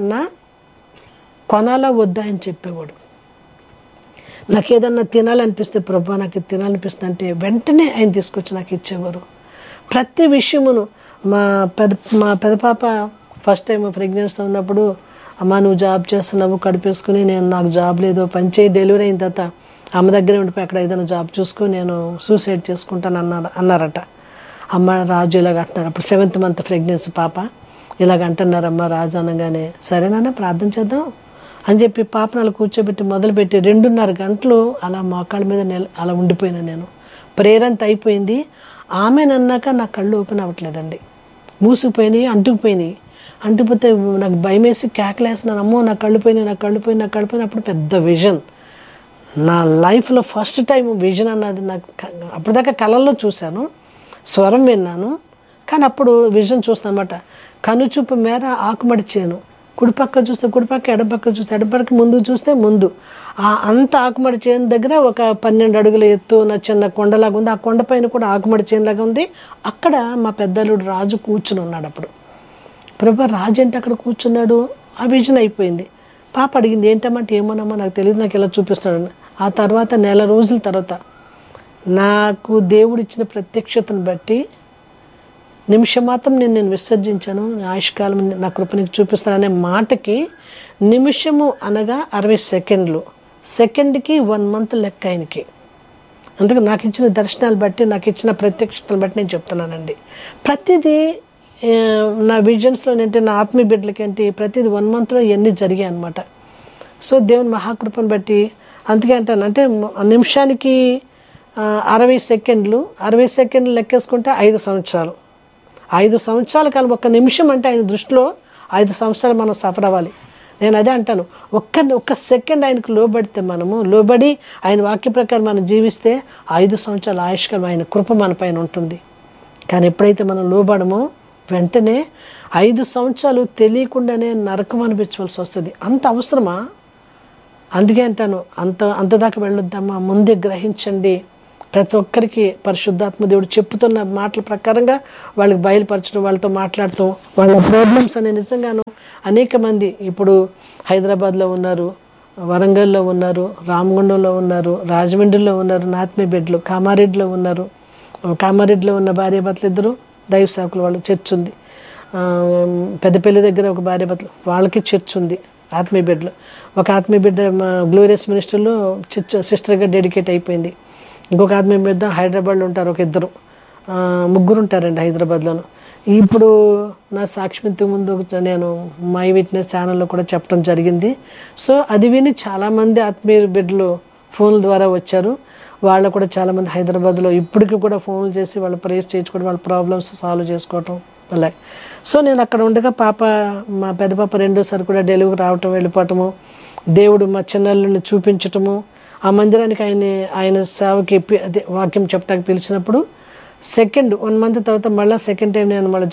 కొనాలా వద్దా అని చెప్పేవాడు. నాకు ఏదన్నా తినాలనిపిస్తే ప్రభా నాకు తినాలనిపిస్తుంది అంటే వెంటనే ఆయన తీసుకొచ్చి నాకు ఇచ్చేవారు. ప్రతి విషయమును మా పెద్ద పాప ఫస్ట్ టైం ప్రెగ్నెన్సీ ఉన్నప్పుడు అమ్మ నువ్వు జాబ్ చేస్తున్నావు కడిపేసుకుని నాకు జాబ్ లేదు పని చేయి, డెలివరీ అయిన తర్వాత అమ్మ దగ్గరే ఉండిపోయి అక్కడ ఏదైనా జాబ్ చూసుకుని నేను సూసైడ్ చేసుకుంటాను అన్నారట. అమ్మ రాజు ఇలాగ అంటున్నారు. అప్పుడు 7th month ప్రెగ్నెన్సీ పాప. ఇలాగ అంటున్నారమ్మ రాజు అనగానే సరేనా ప్రార్థన చేద్దాం అని చెప్పి పాపను అలా కూర్చోబెట్టి మొదలుపెట్టి 2.5 గంటలు అలా మోకాళ్ళ మీద అలా ఉండిపోయినా నేను. ప్రేయర్ అంతా అయిపోయింది. ఆమెనన్నాక నా కళ్ళు ఓపెన్ అవ్వట్లేదండి, మూసుకుపోయినాయి, అంటుకుపోయినాయి. అంటుకుపోతే నాకు భయం వేసి కేకలేస్తున్నాను, అమ్మో నా కళ్ళు పోయినాయి. అప్పుడు పెద్ద విజన్, నా లైఫ్లో ఫస్ట్ టైం విజన్ అన్నది నాకు. అప్పటిదాకా కళల్లో చూశాను, స్వరం విన్నాను, కానీ అప్పుడు విజన్ చూస్తాను అన్నమాట. కనుచూపు మేర ఆకుమడి చేను, కుడిపక్క చూస్తే కుడిపక్క, ఎడపక్క చూస్తే ఎడపక్క, ముందు చూస్తే ముందు. అంత ఆకుమడి చేను దగ్గర ఒక 12 అడుగుల ఎత్తు నా చిన్న కొండలాగా ఉంది. ఆ కొండపైన కూడా ఆకుమడి చేనులాగా ఉంది. అక్కడ మా పెద్దలుడు రాజు కూర్చుని ఉన్నాడు. అప్పుడు ప్రభా రాజు అంటే అక్కడ కూర్చున్నాడు. ఆ విజన్ అయిపోయింది. పాప అడిగింది ఏంటమ్మంటే ఏమోనమ్మా నాకు తెలియదు, నాకు ఇలా చూపిస్తాడు. ఆ తర్వాత నెల రోజుల తర్వాత నాకు దేవుడు ఇచ్చిన ప్రత్యక్షతను బట్టి నిమిషం మాత్రం నేను విసర్జించాను, ఆయుష్కాలం నా కృపనికి చూపిస్తాననే మాటకి నిమిషము అనగా 60 సెకండ్లు, సెకండ్కి 1 month లెక్క ఆయనకి. అందుకే నాకు ఇచ్చిన దర్శనాలు బట్టి, నాకు ఇచ్చిన ప్రత్యక్షతను బట్టి నేను చెప్తున్నానండి. ప్రతిదీ నా విజన్స్లో ఏంటి, నా ఆత్మీయ బిడ్డలకి ఏంటి, ప్రతిదీ 1 monthలో ఇవన్నీ జరిగాయి అనమాట. సో దేవుని మహాకృపను బట్టి అందుకే అంటాను, అంటే నిమిషానికి 60 సెకండ్లు, 60 సెకండ్లు లెక్కేసుకుంటే 5 సంవత్సరాలు. 5 సంవత్సరాల కాలం, ఒక్క నిమిషం అంటే ఆయన దృష్టిలో 5 సంవత్సరాలు మనం సఫర్ అవ్వాలి. నేను అదే అంటాను, ఒక్క సెకండ్ ఆయనకు లోబడితే, మనము లోబడి ఆయన వాక్య ప్రకారం మనం జీవిస్తే 5 సంవత్సరాల ఆయుష్కాలం ఆయన కృప మన పైన ఉంటుంది. కానీ ఎప్పుడైతే మనం లోబడమో వెంటనే 5 సంవత్సరాలు తెలియకుండానే నరకం అనిపించవలసి వస్తుంది. అంత అవసరమా? అందుకే అంటాను, అంతదాకా వెళ్ళొద్దామా, ముందే గ్రహించండి. ప్రతి ఒక్కరికి పరిశుద్ధాత్మ దేవుడు చెప్పుతున్న మాటల ప్రకారంగా వాళ్ళకి బయలుపరచడం, వాళ్ళతో మాట్లాడుతూ, వాళ్ళ ప్రాబ్లమ్స్ అనే నిజంగాను అనేక మంది ఇప్పుడు హైదరాబాద్లో ఉన్నారు, వరంగల్లో ఉన్నారు, రామగుండంలో ఉన్నారు, రాజమండ్రిలో ఉన్నారు, నా ఆత్మీయ బిడ్డలు కామారెడ్డిలో ఉన్నారు. కామారెడ్డిలో ఉన్న భార్యాభర్తలు 2 దైవ సేవకులు, వాళ్ళు చర్చ్ ఉంది. పెద్దపల్లి దగ్గర ఒక భార్యాభర్తలు, వాళ్ళకి చర్చ్ ఉంది, ఆత్మీయ బిడ్డలు. ఒక ఆత్మీయ బిడ్డ మా గ్లోరియస్ మినిస్టర్లో సిస్టర్గా డెడికేట్ అయిపోయింది. ఇంకొక ఆత్మీయ బిడ్డ హైదరాబాద్లో ఉంటారు, ఒక 3 ఉంటారండి హైదరాబాద్లోను. ఇప్పుడు నా సాక్షికి ముందు నేను మై విట్నెస్ ఛానల్లో కూడా చెప్పడం జరిగింది. సో అది విని చాలామంది ఆత్మీయ బిడ్డలు ఫోన్ల ద్వారా వచ్చారు. వాళ్ళు కూడా చాలామంది హైదరాబాద్లో ఇప్పటికీ కూడా ఫోన్లు చేసి వాళ్ళు ప్రేయర్ చేయించుకోవడం, వాళ్ళ ప్రాబ్లమ్స్ సాల్వ్ చేసుకోవటం అలాగే. సో నేను అక్కడ ఉండగా మా పెద్ద పాప 2వ కూడా డెలివరీ రావటం, వెళ్ళిపోవటము, దేవుడు మా చిన్నల్ని చూపించటము, ఆ మందిరానికి ఆయన సేవకి అదే వాక్యం చెప్పడానికి పిలిచినప్పుడు 1 month తర్వాత మళ్ళీ సెకండ్ టైం నేను మళ్ళీ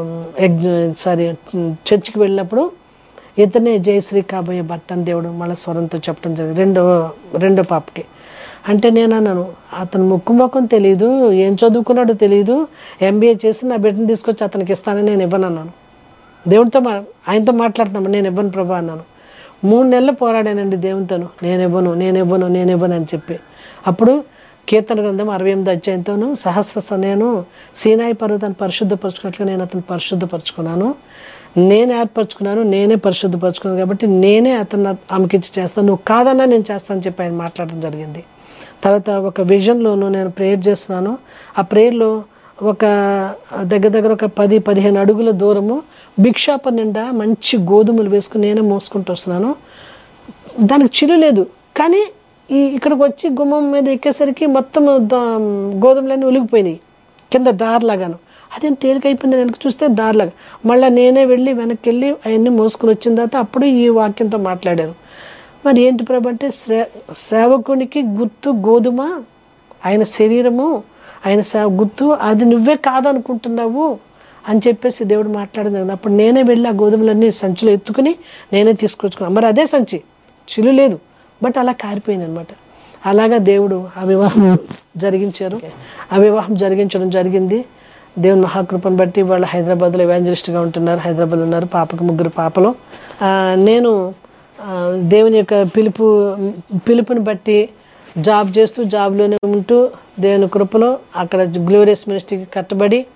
చర్చికి వెళ్ళినప్పుడు ఇతనే జయశ్రీ కాబోయే భర్త అని దేవుడు మళ్ళీ స్వరంతో చెప్పడం జరిగింది రెండో పాపకి. అంటే నేను అన్నాను, అతను ముఖం తెలియదు, ఏం చదువుకున్నాడో తెలియదు, MBA చేసి నా బిడ్డను తీసుకొచ్చి అతనికి ఇస్తానని నేను ఇవ్వనన్నాను. దేవుడితో ఆయనతో మాట్లాడుతున్నాను, నేను ఇవ్వను ప్రభా అన్నాను. 3 నెలలు పోరాడానండి దేవునితోను, నేను ఇవ్వను అని చెప్పి. అప్పుడు కీర్తన గ్రంథం 68వ అధ్యాయంతోను నేను సీనాయి పర్వతాన్ని పరిశుద్ధపరచుకున్నట్లుగా నేను అతను పరిశుద్ధపరచుకున్నాను, నేనే ఏర్పరచుకున్నాను, నేనే పరిశుద్ధపరచుకున్నాను కాబట్టి నేనే అతను ఆమెకిచ్చి చేస్తాను, నువ్వు కాదన్నా నేను చేస్తానని చెప్పి ఆయన మాట్లాడడం జరిగింది. తర్వాత ఒక విజన్లోనూ నేను ప్రేయర్ చేస్తున్నాను. ఆ ప్రేయర్లో ఒక దగ్గర ఒక 10-15 అడుగుల దూరము భిక్షాప నిండా మంచి గోధుమలు వేసుకుని నేనే మోసుకుంటూ వస్తున్నాను. దానికి చిల్లు లేదు, కానీ ఇక్కడికి వచ్చి గుమ్మం మీద ఎక్కేసరికి మొత్తం గోధుమలన్నీ ఒలిగిపోయినాయి కింద దారిలాగాను. అదేం తేలికైపోయింది, వెనక్కి చూస్తే దారిలాగా. మళ్ళీ నేనే వెళ్ళి వెనక్కి వెళ్ళి అవన్నీ మోసుకుని వచ్చిన తర్వాత అప్పుడు ఈ వాక్యంతో మాట్లాడారు. మరి ఏంటి ప్రభు అంటే, సేవకునికి గుర్తు గోధుమ, ఆయన శరీరము, ఆయన గుర్తు అది నువ్వే కాదనుకుంటున్నావు అని చెప్పేసి దేవుడు మాట్లాడింది. అప్పుడు నేనే వెళ్ళి ఆ గోధుమలన్నీ సంచిలో ఎత్తుకుని నేనే తీసుకొచ్చుకున్నాను. మరి అదే సంచి, చిల్లు లేదు, బట్ అలా కారిపోయింది అనమాట. అలాగా దేవుడు ఆ వివాహం జరిగించారు. ఆ వివాహం జరిగించడం జరిగింది. దేవుని మహాకృపను బట్టి వాళ్ళు హైదరాబాద్లో ఎవాంజలిస్ట్గా ఉంటున్నారు, హైదరాబాద్లో ఉన్నారు. పాపకు 3 పాపలు. నేను దేవుని యొక్క పిలుపుని బట్టి జాబ్ చేస్తూ, జాబ్లోనే ఉంటూ దేవుని కృపలో అక్కడ గ్లోరియస్ మినిస్ట్రీకి కట్టబడి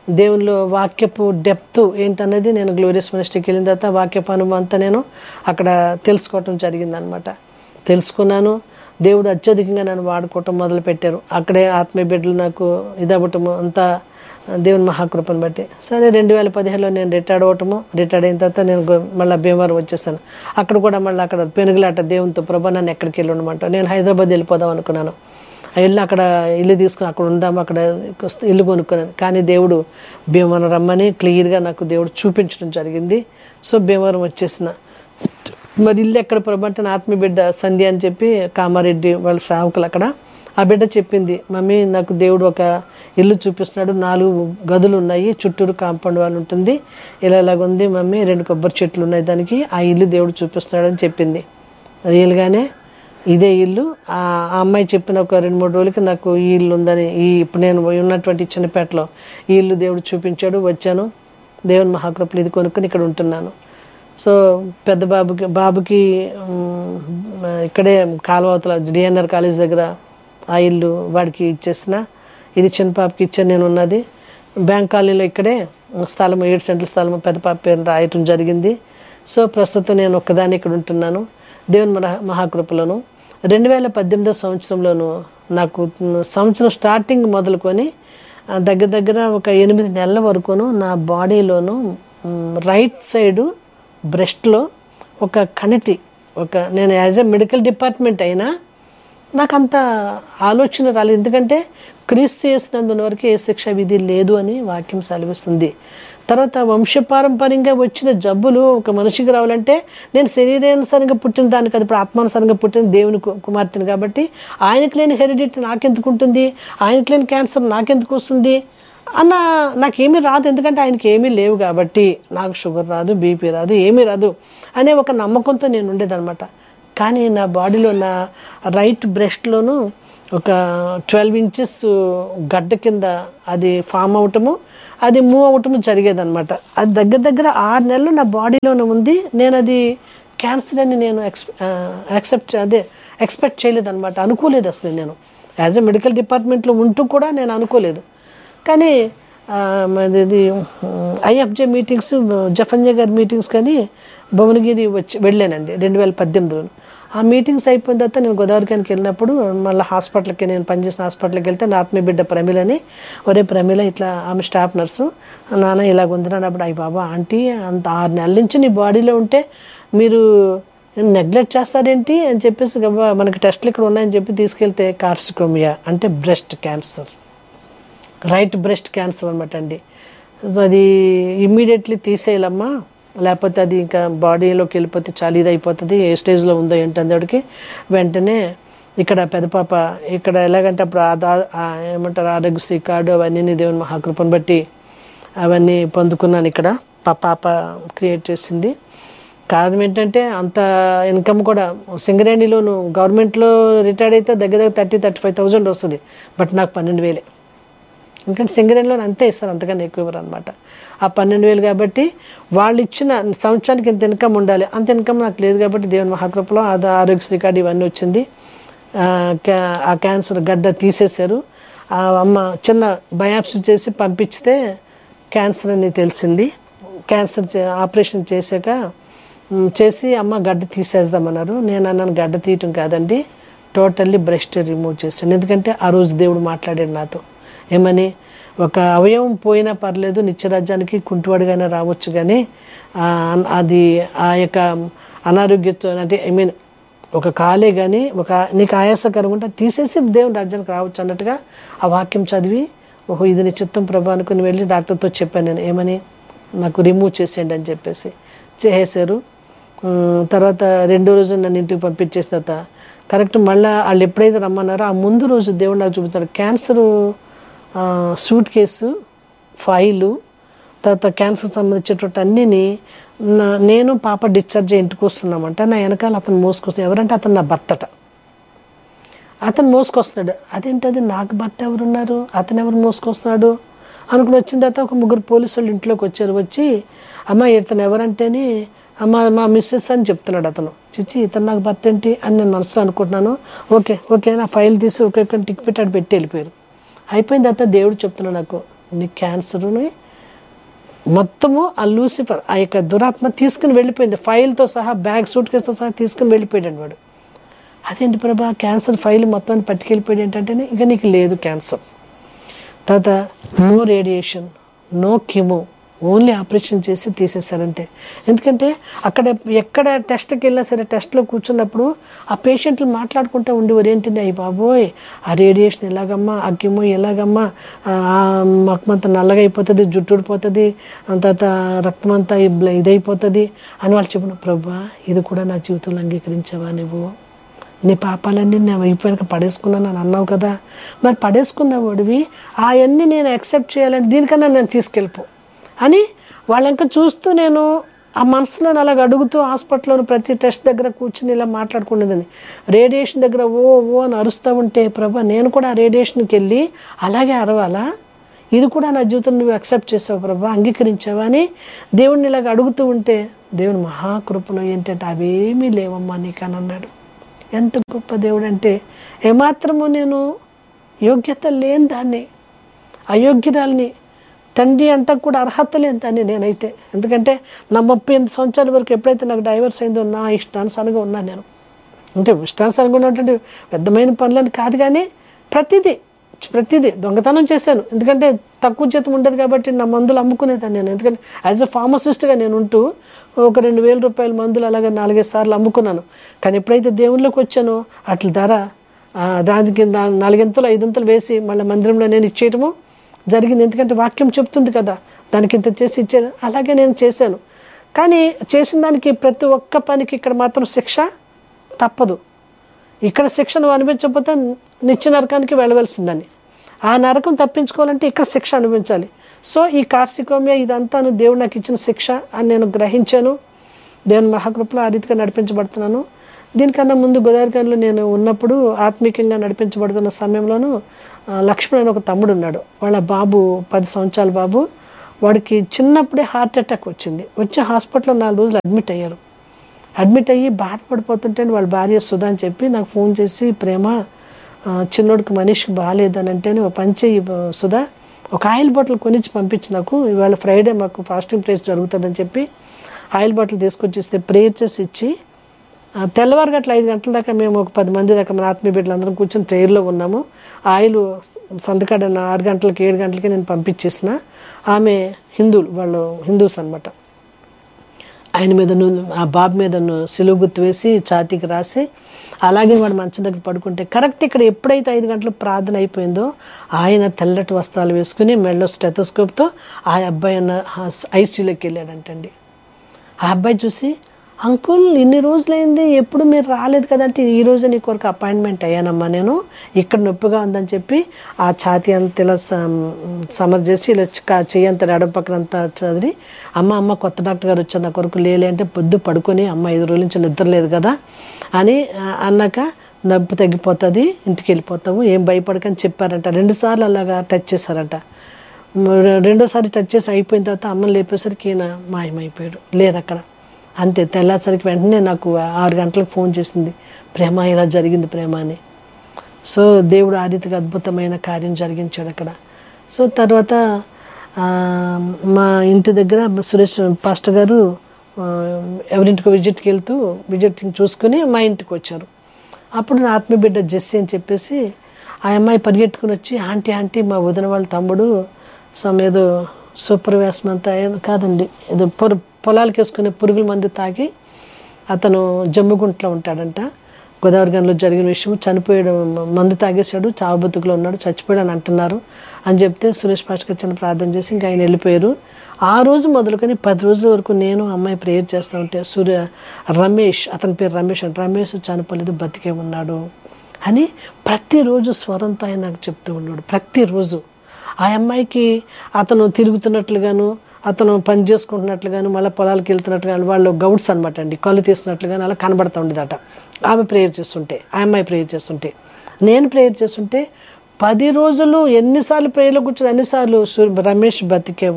దేవునిలో వాక్యపు డెప్త్ ఏంటనేది నేను గ్లోరియస్ మినిస్ట్రీకి వెళ్ళిన తర్వాత వాక్యపు అనుభవం అంతా నేను అక్కడ తెలుసుకోవటం జరిగిందనమాట. తెలుసుకున్నాను. దేవుడు అత్యధికంగా నన్ను వాడుకోవటం మొదలుపెట్టారు. అక్కడే ఆత్మీయ బిడ్డలు నాకు ఇదవ్వటము అంతా దేవుని మహాకృపను బట్టి. సరే 2015లో నేను రిటైర్డ్ అయిన తర్వాత నేను మళ్ళీ భీమవరం వచ్చేసాను. అక్కడ కూడా మళ్ళీ అక్కడ పెనుగులాట దేవునితో, ప్రభా నన్ను ఎక్కడికి వెళ్ళి ఉండమంట. నేను హైదరాబాద్ వెళ్ళిపోదాం అనుకున్నాను. వెళ్ళి అక్కడ ఇల్లు తీసుకుని అక్కడ ఉందాము, అక్కడ ఇల్లు కొనుక్కున్నాను. కానీ దేవుడు భీమవరం రమ్మని క్లియర్గా నాకు దేవుడు చూపించడం జరిగింది. సో భీమవరం వచ్చేసిన. మరి ఇల్లు ఎక్కడ ప్రభు అంటే నా ఆత్మీయ బిడ్డ సంధ్య అని చెప్పి కామారెడ్డి వాళ్ళ సేవకులు అక్కడ, ఆ బిడ్డ చెప్పింది, మమ్మీ నాకు దేవుడు ఒక ఇల్లు చూపిస్తున్నాడు, 4 గదులు ఉన్నాయి, చుట్టూరు కాంపౌండ్ వాళ్ళు ఉంటుంది, ఇలాగుంది మమ్మీ, 2 కొబ్బరి చెట్లు ఉన్నాయి దానికి, ఆ ఇల్లు దేవుడు చూపిస్తున్నాడు అని చెప్పింది. రియల్గానే ఇదే ఇల్లు. ఆ అమ్మాయి చెప్పిన ఒక 2-3 రోజులకి నాకు ఈ ఇల్లు ఉందని, ఇప్పుడు నేను ఉన్నటువంటి చిన్నపేటలో ఈ ఇల్లు దేవుడు చూపించాడు. వచ్చాను, దేవుని మహాకృపలు ఇది కొనుక్కొని ఇక్కడ ఉంటున్నాను. సో పెద్ద బాబుకి ఇక్కడే కాలువతల డిఎన్ఆర్ కాలేజ్ దగ్గర ఆ ఇల్లు వాడికి ఇచ్చేసిన. ఇది చిన్న పాపకి ఇచ్చాను నేను ఉన్నది. బ్యాంక్ కాలనీలో ఇక్కడే స్థలము 7 సెంట్ల స్థలము పెద్ద పాప పేరు రాయటం జరిగింది. సో ప్రస్తుతం నేను ఒక్కదాన్ని ఇక్కడ ఉంటున్నాను దేవుని మహాకృపలను. 2018 సంవత్సరంలోను నాకు సంవత్సరం స్టార్టింగ్ మొదలుకొని దగ్గర ఒక 8 నెలల వరకును నా బాడీలోను రైట్ సైడు బ్రెస్ట్లో ఒక కణితి, నేను యాజ్ ఎ మెడికల్ డిపార్ట్మెంట్ అయినా నాకు అంత ఆలోచన రాలేదు. ఎందుకంటే క్రీస్తు యేసునందున్న వరకు ఏ శిక్ష విధి లేదు అని వాక్యం సెలవిస్తుంది. తర్వాత వంశపారంపర్యంగా వచ్చిన జబ్బులు ఒక మనిషికి రావాలంటే నేను శరీరానుసారంగా పుట్టిన దాన్ని కాదు, ఇప్పుడు ఆత్మానుసారంగా పుట్టిన దేవుని కుమార్తెను కాబట్టి ఆయనకు లేని హెరిడిటీ నాకెందుకు ఉంటుంది, ఆయనకు లేని క్యాన్సర్ నాకెందుకు వస్తుంది అన్న, నాకేమీ రాదు. ఎందుకంటే ఆయనకి ఏమీ లేవు కాబట్టి నాకు షుగర్ రాదు, బీపీ రాదు, ఏమీ రాదు అనే ఒక నమ్మకంతో నేను ఉండేదన్నమాట. కానీ నా బాడీలో నా రైట్ బ్రెస్ట్లోనూ ఒక 12 ఇంచెస్ గడ్డ కింద అది ఫామ్ అవటము, అది మూవ్ అవటము జరిగేదన్నమాట. అది దగ్గర 6 నెలలు నా బాడీలోనే ఉంది. నేను అది క్యాన్సర్ అని నేను ఎక్స్పెక్ట్ చేయలేదన్నమాట, అనుకోలేదు అసలు. నేను యాజ్ ఎ మెడికల్ డిపార్ట్మెంట్లో ఉంటూ కూడా నేను అనుకోలేదు. కానీ ఇది ఐఎఫ్జే మీటింగ్స్, జఫన్య గారి మీటింగ్స్ కానీ భువనగిరి వెళ్ళానండి 2018లో. ఆ మీటింగ్స్ అయిపోయిన తర్వాత నేను గోదావరికానికి వెళ్ళినప్పుడు మళ్ళీ హాస్పిటల్కి, నేను పనిచేసిన హాస్పిటల్కి వెళ్తే నా ఆత్మీయ బిడ్డ ప్రమిలని, ఒరే ప్రమిల ఇట్లా, ఆమె స్టాఫ్ నర్సు, నాన్న ఇలాగ ఉందిరానప్పుడు, అయ్యి బాబా ఆంటీ అంత 6 నెలల నుంచి నీ బాడీలో ఉంటే మీరు నెగ్లెక్ట్ చేస్తారేంటి అని చెప్పేసి, మనకి టెస్ట్లు ఇక్కడ ఉన్నాయని చెప్పి తీసుకెళ్తే కార్సికోమియా అంటే breast cancer, right breast cancer అనమాట అండి. సో అది ఇమ్మీడియట్లీ తీసేయాలమ్మా, లేకపోతే అది ఇంకా బాడీలోకి వెళ్ళిపోతే చాలా ఇది అయిపోతుంది, ఏ స్టేజ్లో ఉందో ఏంటందడికి. వెంటనే ఇక్కడ పెద్ద పాప ఇక్కడ ఎలాగంటే అప్పుడు ఏమంటారు ఆరోగ్యశ్రీ కార్డు అవన్నీ దేవుని మహాకృపను బట్టి అవన్నీ పొందుకున్నాను. ఇక్కడ పాప క్రియేట్ చేసింది. కారణం ఏంటంటే అంత ఇన్కమ్ కూడా సింగరేణిలోను గవర్నమెంట్లో రిటైర్డ్ అయితే దగ్గర 30,000-35,000 వస్తుంది. బట్ నాకు 12,000. ఎందుకంటే సింగరేణిలో అంతే ఇస్తారు, అంతకన్నా ఎక్కువ ఇవ్వరు అనమాట. ఆ 12,000 కాబట్టి వాళ్ళు ఇచ్చిన సంవత్సరానికి ఇంత ఇన్కమ్ ఉండాలి, అంత ఇన్కమ్ నాకు లేదు కాబట్టి దేవుని మహాకృపలో అది ఆరోగ్యశ్రీ కార్డు ఇవన్నీ వచ్చింది. ఆ క్యాన్సర్ గడ్డ తీసేశారు. ఆ అమ్మ చిన్న బయాప్సీ చేసి పంపిస్తే క్యాన్సర్ అని తెలిసింది. క్యాన్సర్ ఆపరేషన్ చేసి అమ్మ గడ్డ తీసేద్దామన్నారు. నేను అన్నాను గడ్డ తీయటం కాదండి, టోటల్లీ బ్రెస్ట్ రిమూవ్ చేశాను. ఎందుకంటే ఆ రోజు దేవుడు మాట్లాడాడు నాతో, ఏమని, ఒక అవయవం పోయినా పర్లేదు, నిత్యరాజ్యానికి కుంటువాడిగానే రావచ్చు, కానీ అది ఆ యొక్క అనారోగ్యంతో అంటే ఒక కాలే కానీ నీకు ఆయాసకరం ఉంటే తీసేసి దేవుని రాజ్యానికి రావచ్చు అన్నట్టుగా ఆ వాక్యం చదివి, ఇది నీ చిత్తం ప్రభా అనుకుని వెళ్ళి డాక్టర్తో చెప్పాను నేను, ఏమని, నాకు రిమూవ్ చేసేయండి అని చెప్పేసి చేసేసారు. తర్వాత 2వ రోజు నన్ను ఇంటికి పంపించేసిన తర్వాత కరెక్ట్ మళ్ళీ వాళ్ళు ఎప్పుడైతే రమ్మన్నారో ఆ ముందు రోజు దేవుడు నాకు చూపిస్తాడు క్యాన్సరు సూట్ కేసు, ఫైలు, తర్వాత క్యాన్సర్ సంబంధించేటువంటి అన్నిని నేను పాప డిశ్చార్జ్ ఇంటికి వస్తున్నామంట. నా వెనకాల అతను మోసుకొస్తున్నాడు. ఎవరంటే అతను నా భర్తట. అతను మోసుకొస్తున్నాడు. అదేంటది, నాకు భర్త ఎవరున్నారు, అతను ఎవరు మోసుకొస్తున్నాడు అనుకుని వచ్చిన తర్వాత ఒక 3 పోలీసు వాళ్ళు ఇంట్లోకి వచ్చారు. వచ్చి అమ్మ ఇతను ఎవరంటేని, అమ్మ మా మిస్సెస్ అని చెప్తున్నాడు అతను. చిచ్చి ఇతను నాకు భర్త ఏంటి అని నేను మనసులో అనుకుంటున్నాను. ఓకే నా ఫైల్ తీసి ఒక టిక్ పెట్టాడు, పెట్టి వెళ్ళిపోయారు. అయిపోయిన తర్వాత దేవుడు చెప్తున్నాడు నాకు, నీ క్యాన్సర్ని మొత్తము ఆ లూసిఫర్ ఆ యొక్క దురాత్మ తీసుకుని వెళ్ళిపోయింది, ఫైల్తో సహా, బ్యాగ్ సూట్ కేసుతో సహా తీసుకుని వెళ్ళిపోయాడు వాడు. అదేంటి ప్రభా క్యాన్సర్ ఫైల్ మొత్తాన్ని పట్టుకెళ్ళిపోయాడు ఏంటంటే, ఇక నీకు లేదు క్యాన్సర్. తర్వాత no radiation, no chemo, only operation చేసి తీసేశారంతే. ఎందుకంటే అక్కడ ఎక్కడ టెస్ట్కి వెళ్ళినా సరే టెస్ట్లో కూర్చున్నప్పుడు ఆ పేషెంట్లు మాట్లాడుకుంటూ ఉండేవారు, ఏంటంటే అయ్యి బాబోయ్ ఆ రేడియేషన్ ఎలాగమ్మా, ఆ కెమో ఎలాగమ్మా, మొక్కమంతా నల్లగా అయిపోతుంది, జుట్టు ఊడిపోతుంది, తర్వాత రక్తం అంతా ఇదైపోతుంది అని వాళ్ళు చెప్పిన, ప్రభా ఇది కూడా నా జీవితంలో అంగీకరించావా నువ్వు? నీ పాపాలన్నీ నేను అయిపోయాక పడేసుకున్నాను అని అన్నావు కదా, మరి పడేసుకున్నవాడివి అవన్నీ నేను యాక్సెప్ట్ చేయాలంటే దీనికన్నా నేను తీసుకెళ్ళిపో అని వాళ్ళంకా చూస్తూ నేను ఆ మనసులో అలాగ అడుగుతూ హాస్పిటల్లో ప్రతి టెస్ట్ దగ్గర కూర్చుని ఇలా మాట్లాడుకునేదని. రేడియేషన్ దగ్గర ఓ ఓ అని అరుస్తూ ఉంటే, ప్రభా నేను కూడా ఆ రేడియేషన్కి వెళ్ళి అలాగే అరవాలా? ఇది కూడా నా జీవితం నువ్వు యాక్సెప్ట్ చేసావు ప్రభా, అంగీకరించావా అని దేవుడిని ఇలాగ అడుగుతూ ఉంటే, దేవుని మహాకృపలో ఏంటంటే అవేమీ లేవమ్మా నీకు అని అన్నాడు. ఎంత గొప్ప దేవుడు అంటే, ఏమాత్రము నేను యోగ్యత లేని దాన్ని, అయోగ్యురాల్ని, తండ్రి అంతా కూడా అర్హత లేని దాన్ని నేనైతే. ఎందుకంటే నా 38 సంవత్సరాల వరకు ఎప్పుడైతే నాకు డైవర్స్ అయిందో నా ఇష్టానుసారంగా ఉన్నాను నేను. అంటే ఇష్టానుసారంగా ఉన్నటువంటి పెద్దమైన పనులని కాదు, కానీ ప్రతిదీ దొంగతనం చేశాను. ఎందుకంటే తక్కువ జీతం ఉండదు కాబట్టి నా మందులు అమ్ముకునేదాన్ని నేను. ఎందుకంటే యాజ్ అ ఫార్మసిస్ట్గా నేను ఉంటూ ఒక 2,000 రూపాయల మందులు అలాగే 4-5 సార్లు అమ్ముకున్నాను. కానీ ఎప్పుడైతే దేవుళ్ళలోకి వచ్చానో అట్ల ధర దానికి 4-5 వేసి మళ్ళీ మందిరంలో నేను ఇచ్చేయటము జరిగింది. ఎందుకంటే వాక్యం చెప్తుంది కదా, దానికి ఇంత చేసి ఇచ్చాను. అలాగే నేను చేశాను. కానీ చేసిన దానికి ప్రతి ఒక్క పనికి ఇక్కడ మాత్రం శిక్ష తప్పదు. ఇక్కడ శిక్షను అనిపించకపోతే నిత్య నరకానికి వెళ్ళవలసిందని. ఆ నరకం తప్పించుకోవాలంటే ఇక్కడ శిక్ష అనుభవించాలి. సో ఈ కార్సికోమియా ఇదంతా దేవుడు నాకు ఇచ్చిన శిక్ష అని నేను గ్రహించాను. దేవుని మహాకృపలో ఆ రీతిగా నడిపించబడుతున్నాను. దీనికన్నా ముందు గోదావరిలో నేను ఉన్నప్పుడు ఆత్మీయంగా నడిపించబడుతున్న సమయంలోనూ లక్ష్మణ్ అని ఒక తమ్ముడు ఉన్నాడు. వాళ్ళ బాబు 10 సంవత్సరాల బాబు, వాడికి చిన్నప్పుడే హార్ట్ అటాక్ వచ్చింది. వచ్చి హాస్పిటల్లో 4 రోజులు అడ్మిట్ అయ్యి బాధపడిపోతుంటే వాళ్ళ భార్య సుధా అని చెప్పి నాకు ఫోన్ చేసి, ప్రేమ చిన్నోడికి మనీష్కి బాగాలేదని అంటే, ఒక పని చెయ్యి సుధా, ఒక ఆయిల్ బాటిల్ కొనిచ్చి పంపించి నాకు, ఇవాళ ఫ్రైడే మాకు ఫాస్టింగ్ ప్రేయర్ జరుగుతుందని చెప్పి ఆయిల్ బాటిల్ తీసుకొచ్చి ఇస్తే ప్రేయర్ చేసి ఇచ్చి, తెల్లవారు గట్ల 5 గంటల దాకా మేము ఒక 10 మంది దాకా మన ఆత్మీయ బిడ్డలు అందరం కూర్చొని ప్రేయర్లో ఉన్నాము. ఆయిల్ సంతకాడ 6 గంటలకి 7 గంటలకి నేను పంపించేసిన. ఆమె వాళ్ళు హిందూస్ అనమాట. ఆయన మీద ఆ బాబు మీద సిలువ గుర్తు వేసి ఛాతీకి రాసి అలాగే వాడు మంచం దగ్గర పడుకుంటే, కరెక్ట్ ఇక్కడ ఎప్పుడైతే 5 గంటలకు ప్రార్థన అయిపోయిందో ఆయన తెల్లటి వస్త్రాలు వేసుకుని మెడలో స్టెథోస్కోప్తో ఆ అబ్బాయి ఐసీయూలోకి వెళ్ళాడంటండి. ఆ అబ్బాయి చూసి, అంకుల్ ఇన్ని రోజులైంది ఎప్పుడు మీరు రాలేదు కదంటే, ఈరోజు నీ కొరకు అపాయింట్మెంట్ అయ్యానమ్మా నేను, ఇక్కడ నొప్పిగా ఉందని చెప్పి ఆ ఛాతీ అంత ఇలా సమర్ చేసి ఇలా చెయ్యి అంత ఎడమ పక్కనంతా చదివి, అమ్మ కొత్త డాక్టర్ గారు వచ్చారు నా కొరకు లేలే అంటే, పొద్దు పడుకొని అమ్మ 5 రోజుల నుంచి నిద్ర లేదు కదా అని అన్నాక, నొప్పి తగ్గిపోతుంది ఇంటికి వెళ్ళిపోతావు ఏం భయపడకని చెప్పారంట. 2 సార్లు అలాగా టచ్ చేశారంట. 2వ సారి టచ్ చేసి అయిపోయిన తర్వాత అమ్మని లేపేసరికి ఈయన మాయమైపోయాడు, లేరు అక్కడ. అంతే. తెల్లాసరికి వెంటనే నాకు 6 గంటలకు ఫోన్ చేసింది, ప్రేమ ఇలా జరిగింది ప్రేమ అని. సో దేవుడు ఆ రీతిగా అద్భుతమైన కార్యం జరిగించాడు అక్కడ. సో తర్వాత మా ఇంటి దగ్గర సురేష్ పాస్టర్ గారు ఎవరింటికో విజిటింగ్ చూసుకుని మా ఇంటికి వచ్చారు. అప్పుడు నా ఆత్మీయ బిడ్డ జెస్సీ అని చెప్పేసి ఆ అమ్మాయి పరిగెట్టుకుని వచ్చి, ఆంటీ మా వదిన వాళ్ళ తమ్ముడు ఏదో సూపర్ వ్యాసం అంతా కాదండి, ఏదో పొలాలకు వేసుకునే పురుగుల మందు తాగి అతను జమ్మిగుంట్లో ఉంటాడంట. గోదావరిలో జరిగిన విషయం, చనిపోయాడు, మందు తాగేశాడు, చావు బతుకులో ఉన్నాడు, చచ్చిపోయాడు అని అంటున్నారు అని చెప్తే సురేష్ పాస్టర్ చిన్న ప్రార్థన చేసి ఇంకా ఆయన వెళ్ళిపోయారు. ఆ రోజు మొదలుకొని 10 రోజుల వరకు నేను అమ్మాయి ప్రేయర్ చేస్తూ ఉంటే, రమేష్, అతని పేరు రమేష్ అంటే, రమేష్ చనిపోలేదు బతికే ఉన్నాడు అని ప్రతిరోజు స్వరంతో ఆయన నాకు చెప్తూ ఉన్నాడు. ప్రతిరోజు ఆ అమ్మాయికి అతను తిరుగుతున్నట్లుగాను, అతను పని చేసుకుంటున్నట్లుగాను, మళ్ళీ పొలాలకు వెళ్తున్నట్టుగాను, వాళ్ళు గౌడ్స్ అనమాట అండి, కళ్ళు తీసినట్లుగాను అలా కనబడుతూ ఉండేదట. ఆమె ప్రేయర్ చేస్తుంటే, ఆ అమ్మాయి ప్రేయర్ చేస్తుంటే, నేను ప్రేయర్ చేస్తుంటే 10 రోజులు ఎన్నిసార్లు ప్రేయర్లో కూర్చొని అన్నిసార్లు రమేష్ బతికే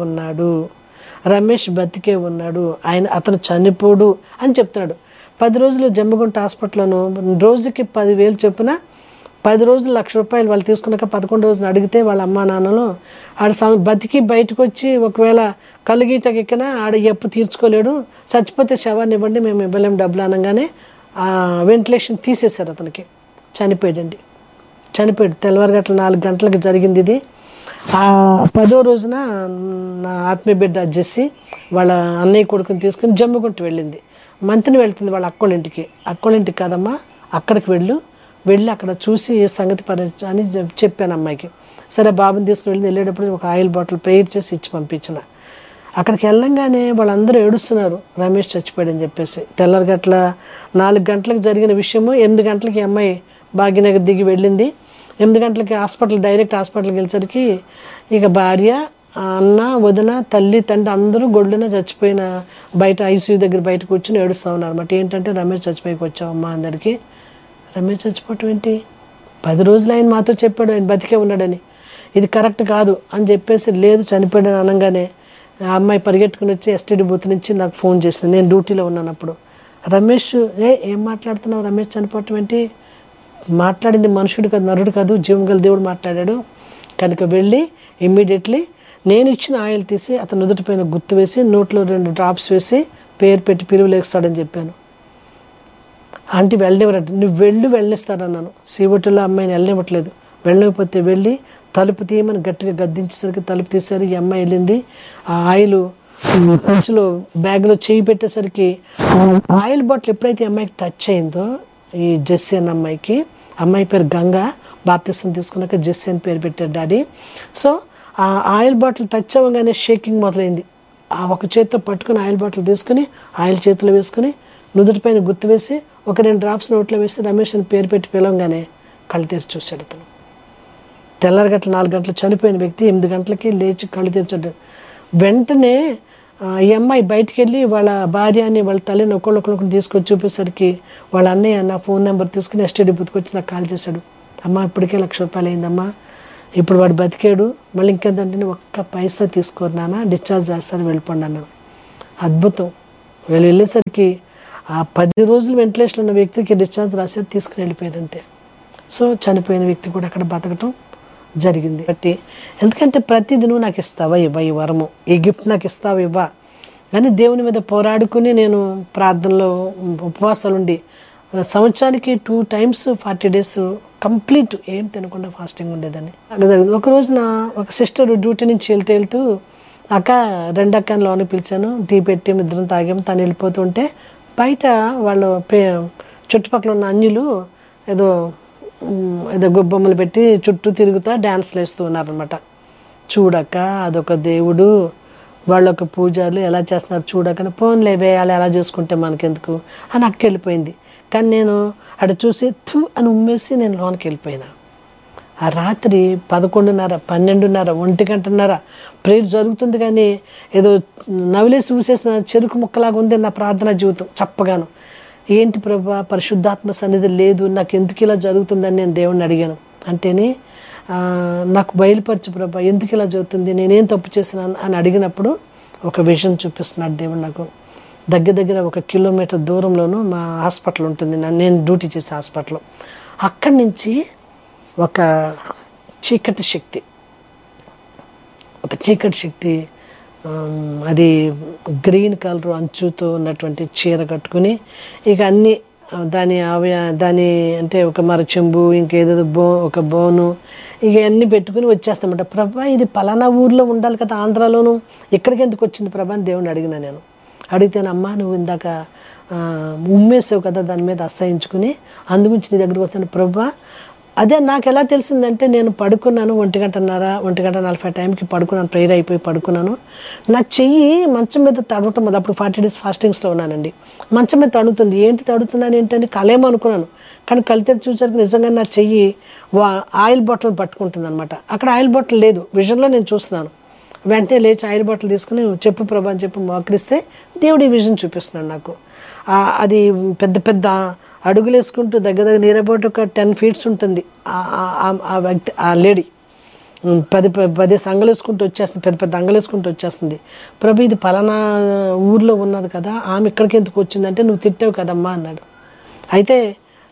ఉన్నాడు, అతను చనిపోడు అని చెప్తున్నాడు. 10 రోజులు జమ్మిగుంట హాస్పిటల్లోనూ రోజుకి 10,000 చొప్పున 10 రోజులు ₹1,00,000 వాళ్ళు తీసుకున్నాక 11 రోజులు అడిగితే వాళ్ళ అమ్మా నాన్నలు ఆడ బతికి బయటకు వచ్చి ఒకవేళ కలుగీటకి ఎక్కినా ఆడ ఎప్పు తీర్చుకోలేడు, చచ్చిపోతే శవాన్ని ఇవ్వండి మేము ఇవ్వలేము డబ్బులు అనగానే వెంటిలేషన్ తీసేశారు, అతనికి చనిపోయాడు. తెల్లవారుగట్ల 4 గంటలకు జరిగింది ఇది. 10వ రోజున నా ఆత్మీయ బిడ్డ జెస్సి వాళ్ళ అన్నయ్య కొడుకుని తీసుకుని జమ్మిగుంట వెళ్ళింది. మంతిని వెళ్తుంది వాళ్ళ అక్కోళ్ళింటికి కాదమ్మా, అక్కడికి వెళ్ళి అక్కడ చూసి ఏ సంగతి అని చెప్పాను అమ్మాయికి. సరే బాబుని తీసుకుని వెళ్ళేటప్పుడు ఒక ఆయిల్ బాటిల్ ప్రేయర్ చేసి ఇచ్చి పంపించిన. అక్కడికి వెళ్ళంగానే వాళ్ళందరూ ఏడుస్తున్నారు, రమేష్ చచ్చిపోయాడని చెప్పేసి. తెల్లరగట్ల 4 గంటలకు జరిగిన విషయము 8 గంటలకి అమ్మాయి భాగ్యనగర్ దిగి వెళ్ళింది. 8 గంటలకి డైరెక్ట్ హాస్పిటల్కి వెళ్ళేసరికి ఇక భార్య, అన్న, వదిన, తల్లి, తండ్రి అందరూ గొడ్డున చచ్చిపోయిన బయట ఐసీయూ దగ్గర బయట కూర్చొని ఏడుస్తూ ఉన్నారు అన్నమాట. ఏంటంటే రమేష్ చచ్చిపోయికి వచ్చావమ్మా అందరికీ. రమేష్ చచ్చిపోవటం ఏంటి, 10 రోజులు ఆయన మాతో చెప్పాడు ఆయన బతికే ఉన్నాడని, ఇది కరెక్ట్ కాదు అని చెప్పేసి లేదు చనిపోయాడని అనగానే ఆ అమ్మాయి పరిగెట్టుకుని వచ్చి ఎస్టీడీ బూత్ నుంచి నాకు ఫోన్ చేసింది. నేను డ్యూటీలో ఉన్నాను అప్పుడు. రమేష్ ఏం మాట్లాడుతున్నావు, రమేష్ చనిపోవటం ఏంటి, మాట్లాడింది మనుషుడు కాదు, నరుడు కాదు, జీవం గల దేవుడు మాట్లాడాడు కనుక వెళ్ళి ఇమ్మీడియట్లీ నేను ఇచ్చిన ఆయిల్ తీసి అతను నుదుటిపైన గుర్తు వేసి నోట్లో 2 డ్రాప్స్ వేసి పేరు పెట్టి పిలువలేస్తాడని చెప్పాను. ఆంటీ వెళ్ళనివ్వరంటే నువ్వు వెళ్ళిస్తాడన్నాను. సీఓటీలో అమ్మాయిని వెళ్ళనివ్వట్లేదు. వెళ్ళకపోతే వెళ్ళి తలుపు తీయమని గట్టిగా గద్దించేసరికి తలుపు తీసారు. ఈ అమ్మాయి వెళ్ళింది. ఆ ఆయిల్ సంచిలో బ్యాగ్లో చేయి పెట్టేసరికి ఆయిల్ బాటిల్ ఎప్పుడైతే అమ్మాయికి టచ్ అయిందో, ఈ జెస్సీ అన్న అమ్మాయి పేరు గంగా, బాప్తిసం తీసుకున్నాక జెస్సీ అని పేరు పెట్టారు డాడీ. సో ఆ ఆయిల్ బాటిల్ టచ్ అవ్వగానే షేకింగ్ మొదలైంది. ఆ ఒక చేతితో పట్టుకుని ఆయిల్ బాటిల్ తీసుకుని ఆయిల్ చేతిలో వేసుకుని నుదుటిపైన గుర్తు వేసి ఒక 2 డ్రాప్స్ నోట్లో వేసి రమేష్ అని పేరు పెట్టి పిలవగానే కళ్ళు తెరిచి చూశాడు అతను. తెల్లరగట్ల 4 గంటలు చనిపోయిన వ్యక్తి 8 గంటలకి లేచి కళ్ళు తెరిచాడు. వెంటనే ఈ అమ్మాయి బయటికి వెళ్ళి వాళ్ళ భార్యని వాళ్ళ తల్లిని ఒకళ్ళొకళ్ళొకరు తీసుకొచ్చి చూపేసరికి వాళ్ళ అన్నయ్య నా ఫోన్ నెంబర్ తీసుకుని ఎస్టీడీ బూత్కి వచ్చి నాకు కాల్ చేశాడు. అమ్మ ఇప్పటికే ₹1,00,000 అయిందమ్మా, ఇప్పుడు వాడు బతికాడు, మళ్ళీ ఇంకేంటంటే ఒక్క పైసా తీసుకోరు నాన్న, డిశ్చార్జ్ చేస్తారు వెళ్ళిపోండి అన్నాడు. అద్భుతం. వెళ్ళేసరికి ఆ 10 రోజులు వెంటిలేషన్లో ఉన్న వ్యక్తికి డిశ్చార్జ్ రాసేది తీసుకుని వెళ్ళిపోయారు అంతే. సో చనిపోయిన వ్యక్తి కూడా అక్కడ బతకటం జరిగింది. బట్టి ఎందుకంటే ప్రతిదీ నువ్వు నాకు ఇస్తావా ఇవ్వ, ఈ వరము, ఈ గిఫ్ట్ నాకు ఇస్తావా ఇవ్వ కానీ దేవుని మీద పోరాడుకుని నేను ప్రార్థనలో ఉపవాసాలు ఉండి సంవత్సరానికి 2 times 40 days కంప్లీట్ ఏం తినకుండా ఫాస్టింగ్ ఉండేదని. ఒక రోజున ఒక సిస్టర్ డ్యూటీ నుంచి వెళ్తూ అక్క 2 అక్కని లోనికి పిలిచాను, టీ పెట్టి ఇద్దరం తాగాము. తను వెళ్ళిపోతుంటే బయట వాళ్ళు చుట్టుపక్కల ఉన్న అన్యులు ఏదో గొబ్బమ్మలు పెట్టి చుట్టూ తిరుగుతా డ్యాన్స్లు వేస్తూ ఉన్నారనమాట. చూడక అదొక దేవుడు, వాళ్ళొక పూజలు ఎలా చేస్తున్నారు చూడకని ఫోన్లే వేయాలి ఎలా చేసుకుంటే మనకెందుకు అని అక్క వెళ్ళిపోయింది. కానీ నేను అక్కడ చూసి థూ అని ఉమ్మేసి నేను లోనికి వెళ్ళిపోయినా. ఆ రాత్రి 11:30, 12:30, 1 ప్రేయర్ జరుగుతుంది కానీ ఏదో నవిలేసి ఊసేసిన చెరుకు ముక్కలాగా ఉంది నా ప్రార్థనా జీవితం. చప్పగాను ఏంటి ప్రభా పరిశుద్ధాత్మ సన్నిధి లేదు, నాకు ఎందుకు ఇలా జరుగుతుందని నేను దేవుణ్ణి అడిగాను. అంటేనే నాకు బయలుపరచు ప్రభా ఎందుకు ఇలా జరుగుతుంది, నేనేం తప్పు చేసినాను అని అడిగినప్పుడు ఒక విజన్ చూపిస్తున్నాడు దేవుడు నాకు. దగ్గర 1 కిలోమీటర్ దూరంలోనూ మా హాస్పిటల్ ఉంటుంది, నేను డ్యూటీ చేసే హాస్పిటల్. అక్కడి నుంచి ఒక చీకటి శక్తి అది గ్రీన్ కలర్ అంచుతో ఉన్నటువంటి చీర కట్టుకుని ఇక అన్నీ దాని అంటే ఒక మరచెంబు ఇంకేదో ఒక బోను ఇక అన్నీ పెట్టుకుని వచ్చేస్తామంట. ప్రభా ఇది పలానా ఊర్లో ఉండాలి కదా ఆంధ్రాలోను, ఇక్కడికి ఎందుకు వచ్చింది ప్రభా అని దేవుని అడిగినా. నేను అడిగితేనమ్మా నువ్వు ఇందాక ఉమ్మేసావు కదా దాని మీద అసహించుకుని అందుగురించి నీ దగ్గరికి వస్తాను ప్రభా. అదే నాకు ఎలా తెలిసిందంటే నేను పడుకున్నాను 1:40 టైంకి పడుకున్నాను, ప్రేయర్ అయిపోయి పడుకున్నాను. నా చెయ్యి మంచం మీద తడవటం అది అప్పుడు 40 days ఫాస్టింగ్స్లో ఉన్నానండి. మంచం మీద తడుతుంది, ఏంటి తడుతున్నాను ఏంటని కలేమో అనుకున్నాను. కానీ కళ్ళు తెరిచి చూసరికి నిజంగా నా చెయ్యి ఆయిల్ బాటిల్ పట్టుకుంటుంది అనమాట. అక్కడ ఆయిల్ బాటిల్ లేదు, విజన్లో నేను చూస్తున్నాను. వెంటనే లేచి ఆయిల్ బాటిల్ తీసుకుని చెప్పు ప్రభా అని చెప్పి మోకరిస్తే దేవుడు ఈ విజన్ చూపిస్తున్నాడు నాకు. అది పెద్ద అడుగులు వేసుకుంటూ దగ్గర నియరబోట్ ఒక 10 feet ఉంటుంది ఆ వ్యక్తి, ఆ లేడీ 10 అంగలు వేసుకుంటూ వచ్చేస్తుంది, పెద్ద అంగలు వేసుకుంటూ వచ్చేస్తుంది. ప్రభు ఇది పలానా ఊర్లో ఉన్నది కదా, ఆమె ఇక్కడికి ఎందుకు వచ్చిందంటే నువ్వు తిట్టావు కదమ్మా అన్నాడు. అయితే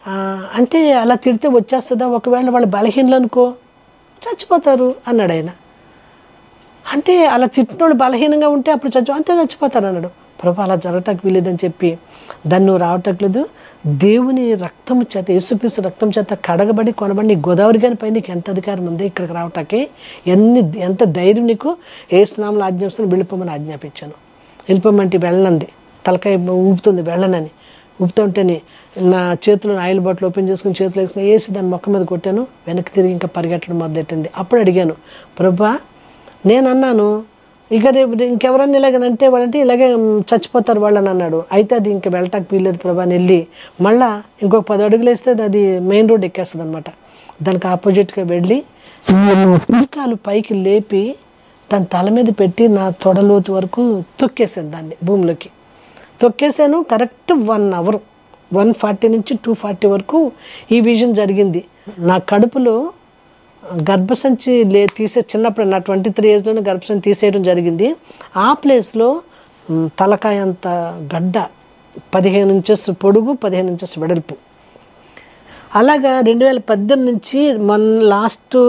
అంటే అలా తిడితే వచ్చేస్తుందా, ఒకవేళ వాళ్ళు బలహీనలు అనుకో చచ్చిపోతారు అన్నాడు ఆయన. అంటే అలా తిట్టినోడు బలహీనంగా ఉంటే అప్పుడు అంతే చచ్చిపోతారు అన్నాడు. ప్రభు అలా జరగటానికి వీలేదని చెప్పి దాన్ని నువ్వు రావటట్లేదు, దేవుని రక్తము చేత, యేసుక్రీస్తు రక్తం చేత కడగబడి కొనబడి నీ గోదావరి గారి పై నీకు ఎంత అధికారం ఉంది ఇక్కడికి రావటానికి, ఎంత ధైర్యం నీకు, ఏసునామములో ఆజ్ఞాపిస్తాను వెళ్ళిపోమని ఆజ్ఞాపించాను. వెళ్ళిపోమంటే వెళ్ళనంది, తలకాయ ఊపుతుంది వెళ్ళనని. ఊపుతుంటేనే నా చేతులు ఆయిల్ బాటిల్ ఓపెన్ చేసుకుని చేతులు వేసి దాని మొక్క మీద కొట్టాను. వెనక్కి తిరిగి ఇంకా పరిగెట్టడం మొదలెట్టింది. అప్పుడు అడిగాను, ప్రభా నేను అన్నాను ఇక రేపు ఇంకెవరన్నా ఇలాగనంటే వాళ్ళంటే ఇలాగే చచ్చిపోతారు వాళ్ళని అన్నాడు. అయితే అది ఇంకా వెళ్ళటానికి వీల్లేదు ప్రభా అని వెళ్ళి మళ్ళీ ఇంకొక 10 అడుగులు వేస్తే అది మెయిన్ రోడ్ ఎక్కేస్తుంది అనమాట. దానికి ఆపోజిట్గా వెళ్ళి పుల్కాలు పైకి లేపి దాని తల మీద పెట్టి నా తొడలోతు వరకు తొక్కేసాను, దాన్ని భూమిలోకి తొక్కేసాను. కరెక్ట్ 1 అవర్ 1:40 నుంచి 2:40 వరకు ఈ విజన్ జరిగింది. నా కడుపులో గర్భసంచి చిన్నప్పుడు నా 23 ఏజ్లోనే గర్భసంచి తీసేయడం జరిగింది. ఆ ప్లేస్లో తలకాయ అంత గడ్డ, 15 ఇంచెస్ పొడుగు, 15 ఇంచెస్ వెడల్పు. అలాగా 2018 నుంచి లాస్ట్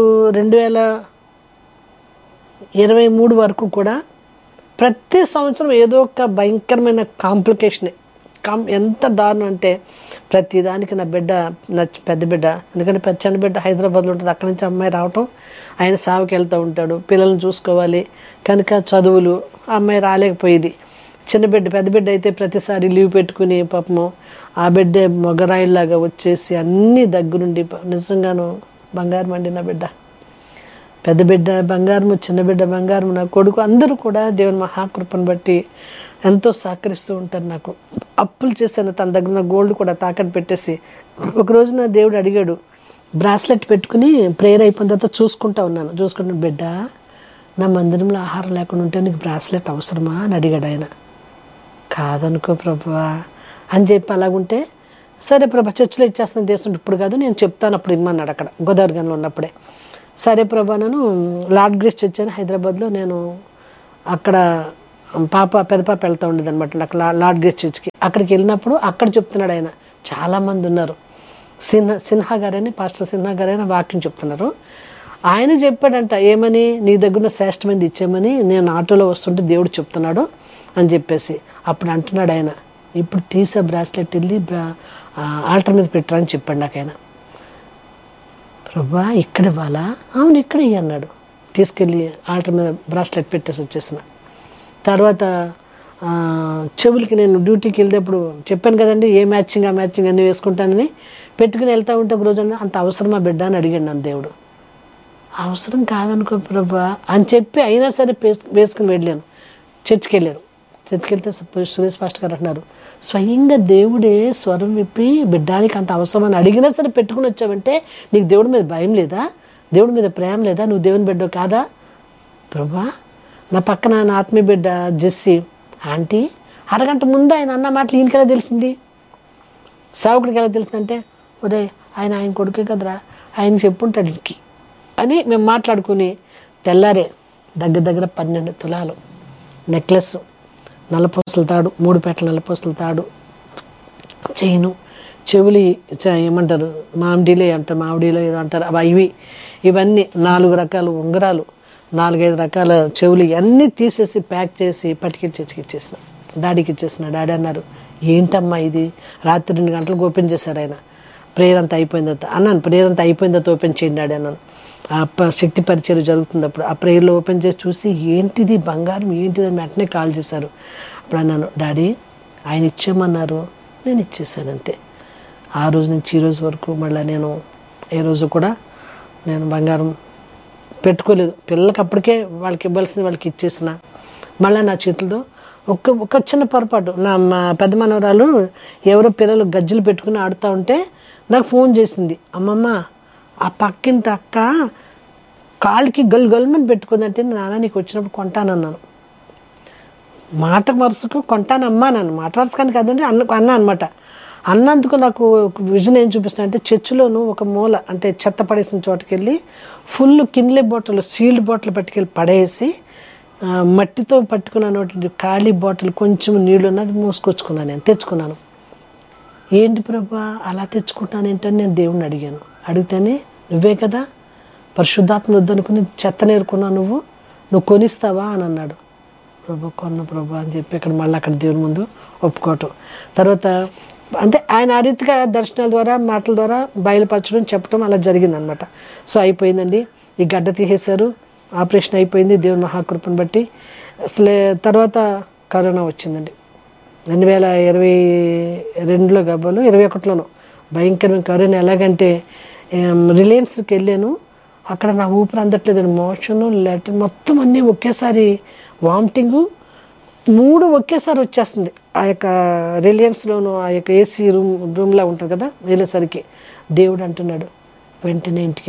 2023 వరకు కూడా ప్రతి సంవత్సరం ఏదో ఒక భయంకరమైన కాంప్లికేషనే. ఎంత దారుణం అంటే ప్రతిదానికి నా పెద్ద బిడ్డ, ఎందుకంటే చిన్న బిడ్డ హైదరాబాద్లో ఉంటుంది, అక్కడి నుంచి అమ్మాయి రావటం, ఆయన సావుకి వెళ్తూ ఉంటాడు, పిల్లల్ని చూసుకోవాలి కనుక చదువులు, అమ్మాయి రాలేకపోయేది. చిన్న బిడ్డ, పెద్ద బిడ్డ అయితే ప్రతిసారి లీవ్ పెట్టుకుని పాపము ఆ బిడ్డ మొగరాయిలాగా వచ్చేసి అన్నీ దగ్గరుండి నిజంగాను బంగారం అండి నా బిడ్డ. పెద్ద బిడ్డ బంగారము, చిన్న బిడ్డ బంగారము, నా కొడుకు అందరూ కూడా దేవుని మహాకృపను బట్టి ఎంతో సహకరిస్తూ ఉంటారు. నాకు అప్పులు చేశాను, తన దగ్గర ఉన్న గోల్డ్ కూడా తాకట్టు పెట్టేసి. ఒకరోజు నా దేవుడు అడిగాడు, బ్రాస్లెట్ పెట్టుకుని ప్రేయర్ అయిపోయిన తర్వాత చూసుకుంటున్నాను, బిడ్డ నా మందిరంలో ఆహారం లేకుండా ఉంటే నీకు బ్రాస్లెట్ అవసరమా అని అడిగాడు ఆయన. కాదనుకో ప్రభువా అని చెప్పి అలాగుంటే, సరే ప్రభా చర్చిలో ఇచ్చేస్తాను తీసుకుంటే, ఇప్పుడు కాదు నేను చెప్తాను అప్పుడు ఇమ్మన్నాడు. అక్కడ గోదావరి గన్లో ఉన్నప్పుడే సరే ప్రభా నేను లార్డ్ గ్రేస్ చర్చ్ అని హైదరాబాద్లో నేను అక్కడ పెద్ద పాప వెళ్తూ ఉండేది అనమాట. అక్కడ లార్డ్ గ్రేస్ చర్చ్కి అక్కడికి వెళ్ళినప్పుడు అక్కడ చెప్తున్నాడు ఆయన, చాలామంది ఉన్నారు, సిన్హా గారని, పాస్టర్ సిన్హా గారైనా వాక్యం చెప్తున్నారు. ఆయన చెప్పాడంట ఏమని, నీ దగ్గర శ్రేష్టమైనది ఇచ్చామని నేను ఆటోలో వస్తుంటే దేవుడు చెప్తున్నాడు అని చెప్పేసి. అప్పుడు అంటున్నాడు ఆయన, ఇప్పుడు తీసే బ్రాస్లెట్ వెళ్ళి ఆల్టర్ మీద పెట్టరా అని చెప్పాడు నాకు ఆయన. ప్రభా ఇక్కడ ఇవ్వాలా? అవును ఇక్కడ ఇయ్యి అన్నాడు. తీసుకెళ్ళి ఆల్టర్ మీద బ్రాస్లెట్ పెట్టేసి వచ్చేసిన తర్వాత చెవులకి నేను డ్యూటీకి వెళ్ళేటప్పుడు చెప్పాను కదండి, ఏ మ్యాచింగ్ ఆ మ్యాచింగ్ అన్నీ వేసుకుంటానని పెట్టుకుని వెళ్తూ ఉంటే ఒక రోజు అంత అవసరమా బిడ్డ అని అడిగాడు నన్ను దేవుడు. అవసరం కాదనుకో ప్రభా అని చెప్పి అయినా సరే వేసుకుని వెళ్ళాను. చర్చికి వెళ్తే సురేష్ పాస్టర్ గారు అంటున్నారు, స్వయంగా దేవుడే స్వరం విప్పి బిడ్డానికి అంత అవసరం అని అడిగినా సరే పెట్టుకుని వచ్చావంటే నీకు దేవుడి మీద భయం లేదా, దేవుడి మీద ప్రేమ లేదా, నువ్వు దేవుని బిడ్డ కాదా? ప్రభా నా పక్కన నా ఆత్మీయ బిడ్డ జెస్సీ ఆంటీ అరగంట ముందు ఆయన అన్న మాటలు ఈయనకెలా తెలిసింది, సేవకుడికి ఎలా తెలిసిందంటే, ఒరే ఆయన కొడుకే కదరా, ఆయన చెప్పుంటాడు ఇంకి అని మేము మాట్లాడుకుని తెల్లారే దగ్గర 12 తులాలు నెక్లెస్, నల్లపూసల తాడు, 3 పేటల నల్లపూసల తాడు, చైను, చెవులు ఏమంటారు మామిడిలో అంటారు, మామిడిలో ఏదో అంటారు ఇవన్నీ 4 రకాల ఉంగరాలు, 4-5 రకాల చెవులు ఇవన్నీ తీసేసి ప్యాక్ చేసి పట్టుకెళ్ళి ఇచ్చేసిన డాడీకి ఇచ్చేసిన. డాడీ అన్నారు, ఏంటమ్మా ఇది, రాత్రి 2 గంటలకు ఓపెన్ చేశారు ఆయన, ప్రేయర్ అంతా అయిపోయిన తర్వాత అన్నాను. ప్రేయర్ అంతా అయిపోయిన తర్వాత ఓపెన్ చేయండి డాడీ అన్నాను. శక్తి పరిచయం జరుగుతుంది అప్పుడు. ఆ ప్రేయర్లో ఓపెన్ చేసి చూసి ఏంటిది బంగారం ఏంటిది అని వెంటనే కాల్ చేశారు. అప్పుడు అన్నాను, డాడీ ఆయన ఇచ్చేయమన్నారు, నేను ఇచ్చేసాను అంతే. ఆ రోజు నుంచి ఈ రోజు వరకు మళ్ళీ నేను ఏ రోజు కూడా నేను బంగారం పెట్టుకోలేదు. పిల్లలకి అప్పటికే వాళ్ళకి ఇవ్వాల్సింది వాళ్ళకి ఇచ్చేసిన. మళ్ళీ నా చేతులతో ఒక చిన్న పొరపాటు, మా పెద్ద మనవరాలు ఎవరో పిల్లలు గజ్జలు పెట్టుకుని ఆడుతూ ఉంటే నాకు ఫోన్ చేసింది, అమ్మమ్మ ఆ పక్కింటి అక్క కాళ్ళకి గల్మని పెట్టుకుందంటే, నాన్న నీకు వచ్చినప్పుడు కొంటానన్నాను. మాట వరుసకు కొంటానమ్మా నన్ను, మాట వరుసకాని కాదండి అన్నా అనమాట. అన్నందుకు నాకు విజన్ ఏం చూపిస్తున్నా అంటే, చర్చిలోను ఒక మూల అంటే చెత్త పడేసిన చోటుకి వెళ్ళి full Kinley bottle, sealed bottle పట్టుకెళ్ళి పడేసి మట్టితో పట్టుకున్నాను ఖాళీ బాటిల్ కొంచెం నీళ్ళు ఉన్నది మోసుకొచ్చుకున్నాను, నేను తెచ్చుకున్నాను. ఏంటి ప్రభా అలా తెచ్చుకుంటాను ఏంటని నేను దేవుణ్ణి అడిగాను. అడిగితేనే నువ్వే కదా పరిశుద్ధాత్మ వద్దనుకుని చెత్త నేర్చుకున్నావు, నువ్వు కొనిస్తావా అని అన్నాడు. ప్రభా కొన్న ప్రభా అని చెప్పి అక్కడ దేవుని ముందు ఒప్పుకోవటం. తర్వాత అంటే ఆయన ఆ రీతిగా దర్శనాల ద్వారా మాటల ద్వారా బయలుపరచడం చెప్పడం అలా జరిగిందనమాట. సో అయిపోయిందండి, ఈ గడ్డ తీసేశారు, ఆపరేషన్ అయిపోయింది దేవుని మహాకృపను బట్టి. అసలే తర్వాత కరోనా వచ్చిందండి 2022లో గబ్బలు 21లోనో భయంకరమైన కరోనా. ఎలాగంటే రిలయన్స్కి వెళ్ళాను, అక్కడ నా ఊపిరి అందట్లేదండి, మోషను లెటర్ మొత్తం అన్నీ ఒకేసారి, వామిటింగు 3 ఒకేసారి వచ్చేస్తుంది. ఆ యొక్క రిలయన్స్లోను ఆ యొక్క ఏసీ రూమ్లా ఉంటుంది కదా, వెళ్ళేసరికి దేవుడు అంటున్నాడు వెంటనే ఇంటికి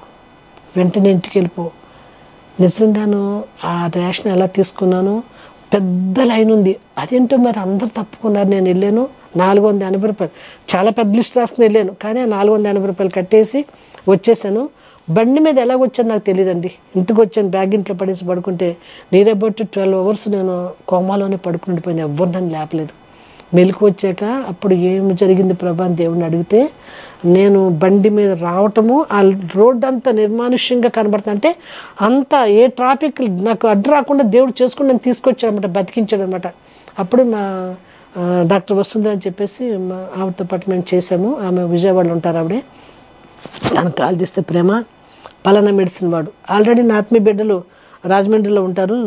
వెళ్ళిపో. నిజంగాను ఆ రేషన్ ఎలా తీసుకున్నాను, పెద్ద లైన్ ఉంది. అదేంటో మరి అందరు తప్పుకున్నారు. నేను వెళ్ళాను 480 రూపాయలు, చాలా పెద్ద లిస్ట్ రాసుకుని వెళ్ళాను, కానీ ఆ 480 రూపాయలు కట్టేసి వచ్చేసాను. బండి మీద ఎలాగ వచ్చాను నాకు తెలియదండి. ఇంటికి వచ్చాను, బ్యాగ్ ఇంట్లో పడేసి పడుకుంటే నియర్ అబౌట్ 12 అవర్స్ నేను కోమాలోనే పడుకుండిపోయాను. ఎవ్వరు నన్ను లేపలేదు. మెలకు వచ్చాక అప్పుడు ఏమి జరిగింది ప్రభా అని దేవుడిని అడిగితే, నేను బండి మీద రావటము ఆ రోడ్డు అంతా నిర్మానుష్యంగా కనబడుతుంటే అంతా ఏ ట్రాఫిక్ నాకు అడ్డు రాకుండా దేవుడు చేసుకుని నన్ను తీసుకొచ్చాడు అనమాట, బతికించాడు అనమాట. అప్పుడు మా డాక్టర్ వస్తుంది అని చెప్పేసి ఆవిడతో పాటు మేము చేసాము. ఆమె విజయవాడలో ఉంటారు. ఆవిడే తనకు కాల్ చేస్తే ప్రేమ పలానా మెడిసిన్ వాడు. ఆల్రెడీ నా ఆత్మీయ బిడ్డలు రాజమండ్రిలో ఉంటారు,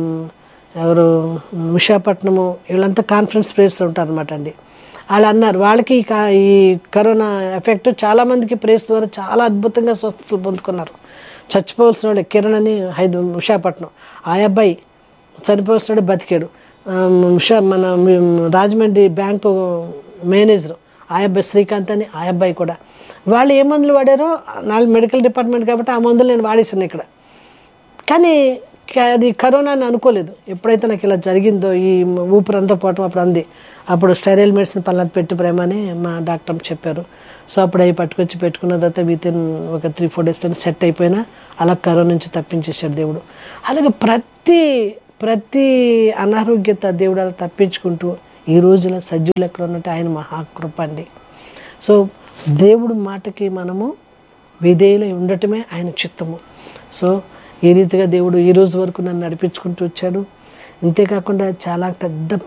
ఎవరు విశాఖపట్నము, వీళ్ళంతా కాన్ఫరెన్స్ ప్రేయర్స్లో ఉంటారనమాట అండి. వాళ్ళు అన్నారు వాళ్ళకి ఈ కరోనా ఎఫెక్ట్ చాలామందికి ప్రేయర్స్ ద్వారా చాలా అద్భుతంగా స్వస్థతలు పొందుకున్నారు. చచ్చిపోవాల్సిన వాడు కిరణ్ అని విశాఖపట్నం, ఆ అబ్బాయి చనిపోవాల్సిన వాడు బతికాడు. మన రాజమండ్రి బ్యాంకు మేనేజరు ఆ అబ్బాయి శ్రీకాంత్ అని, ఆ అబ్బాయి కూడా. వాళ్ళు ఏ మందులు వాడారో, నాలుగు మెడికల్ డిపార్ట్మెంట్ కాబట్టి ఆ మందులు నేను వాడేసాను ఇక్కడ. కానీ అది కరోనా అని అనుకోలేదు. ఎప్పుడైతే నాకు ఇలా జరిగిందో, ఈ ఊపిరంతా పోవటం అప్పుడు అంది, అప్పుడు స్టెరైల్ మెడిసిన్ పలానా పెట్టి ప్రేమ అని మా డాక్టర్ చెప్పారు. సో అప్పుడు అవి పట్టుకొచ్చి పెట్టుకున్న తర్వాత వితిన్ ఒక 3-4 days సెట్ అయిపోయినా అలా కరోనా నుంచి తప్పించేశాడు దేవుడు. అలాగే ప్రతి అనారోగ్యత దేవుడు అలా తప్పించుకుంటూ ఈ రోజులో సజీవులు ఎక్కడ ఉన్నట్టు ఆయన మహాకృప అండి. సో దేవుడు మాటకి మనము విధేయులై ఉండటమే ఆయన చిత్తము. సో ఈ రీతిగా దేవుడు ఈ రోజు వరకు నన్ను నడిపించుకుంటూ వచ్చాడు. ఇంతేకాకుండా చాలా పెద్ద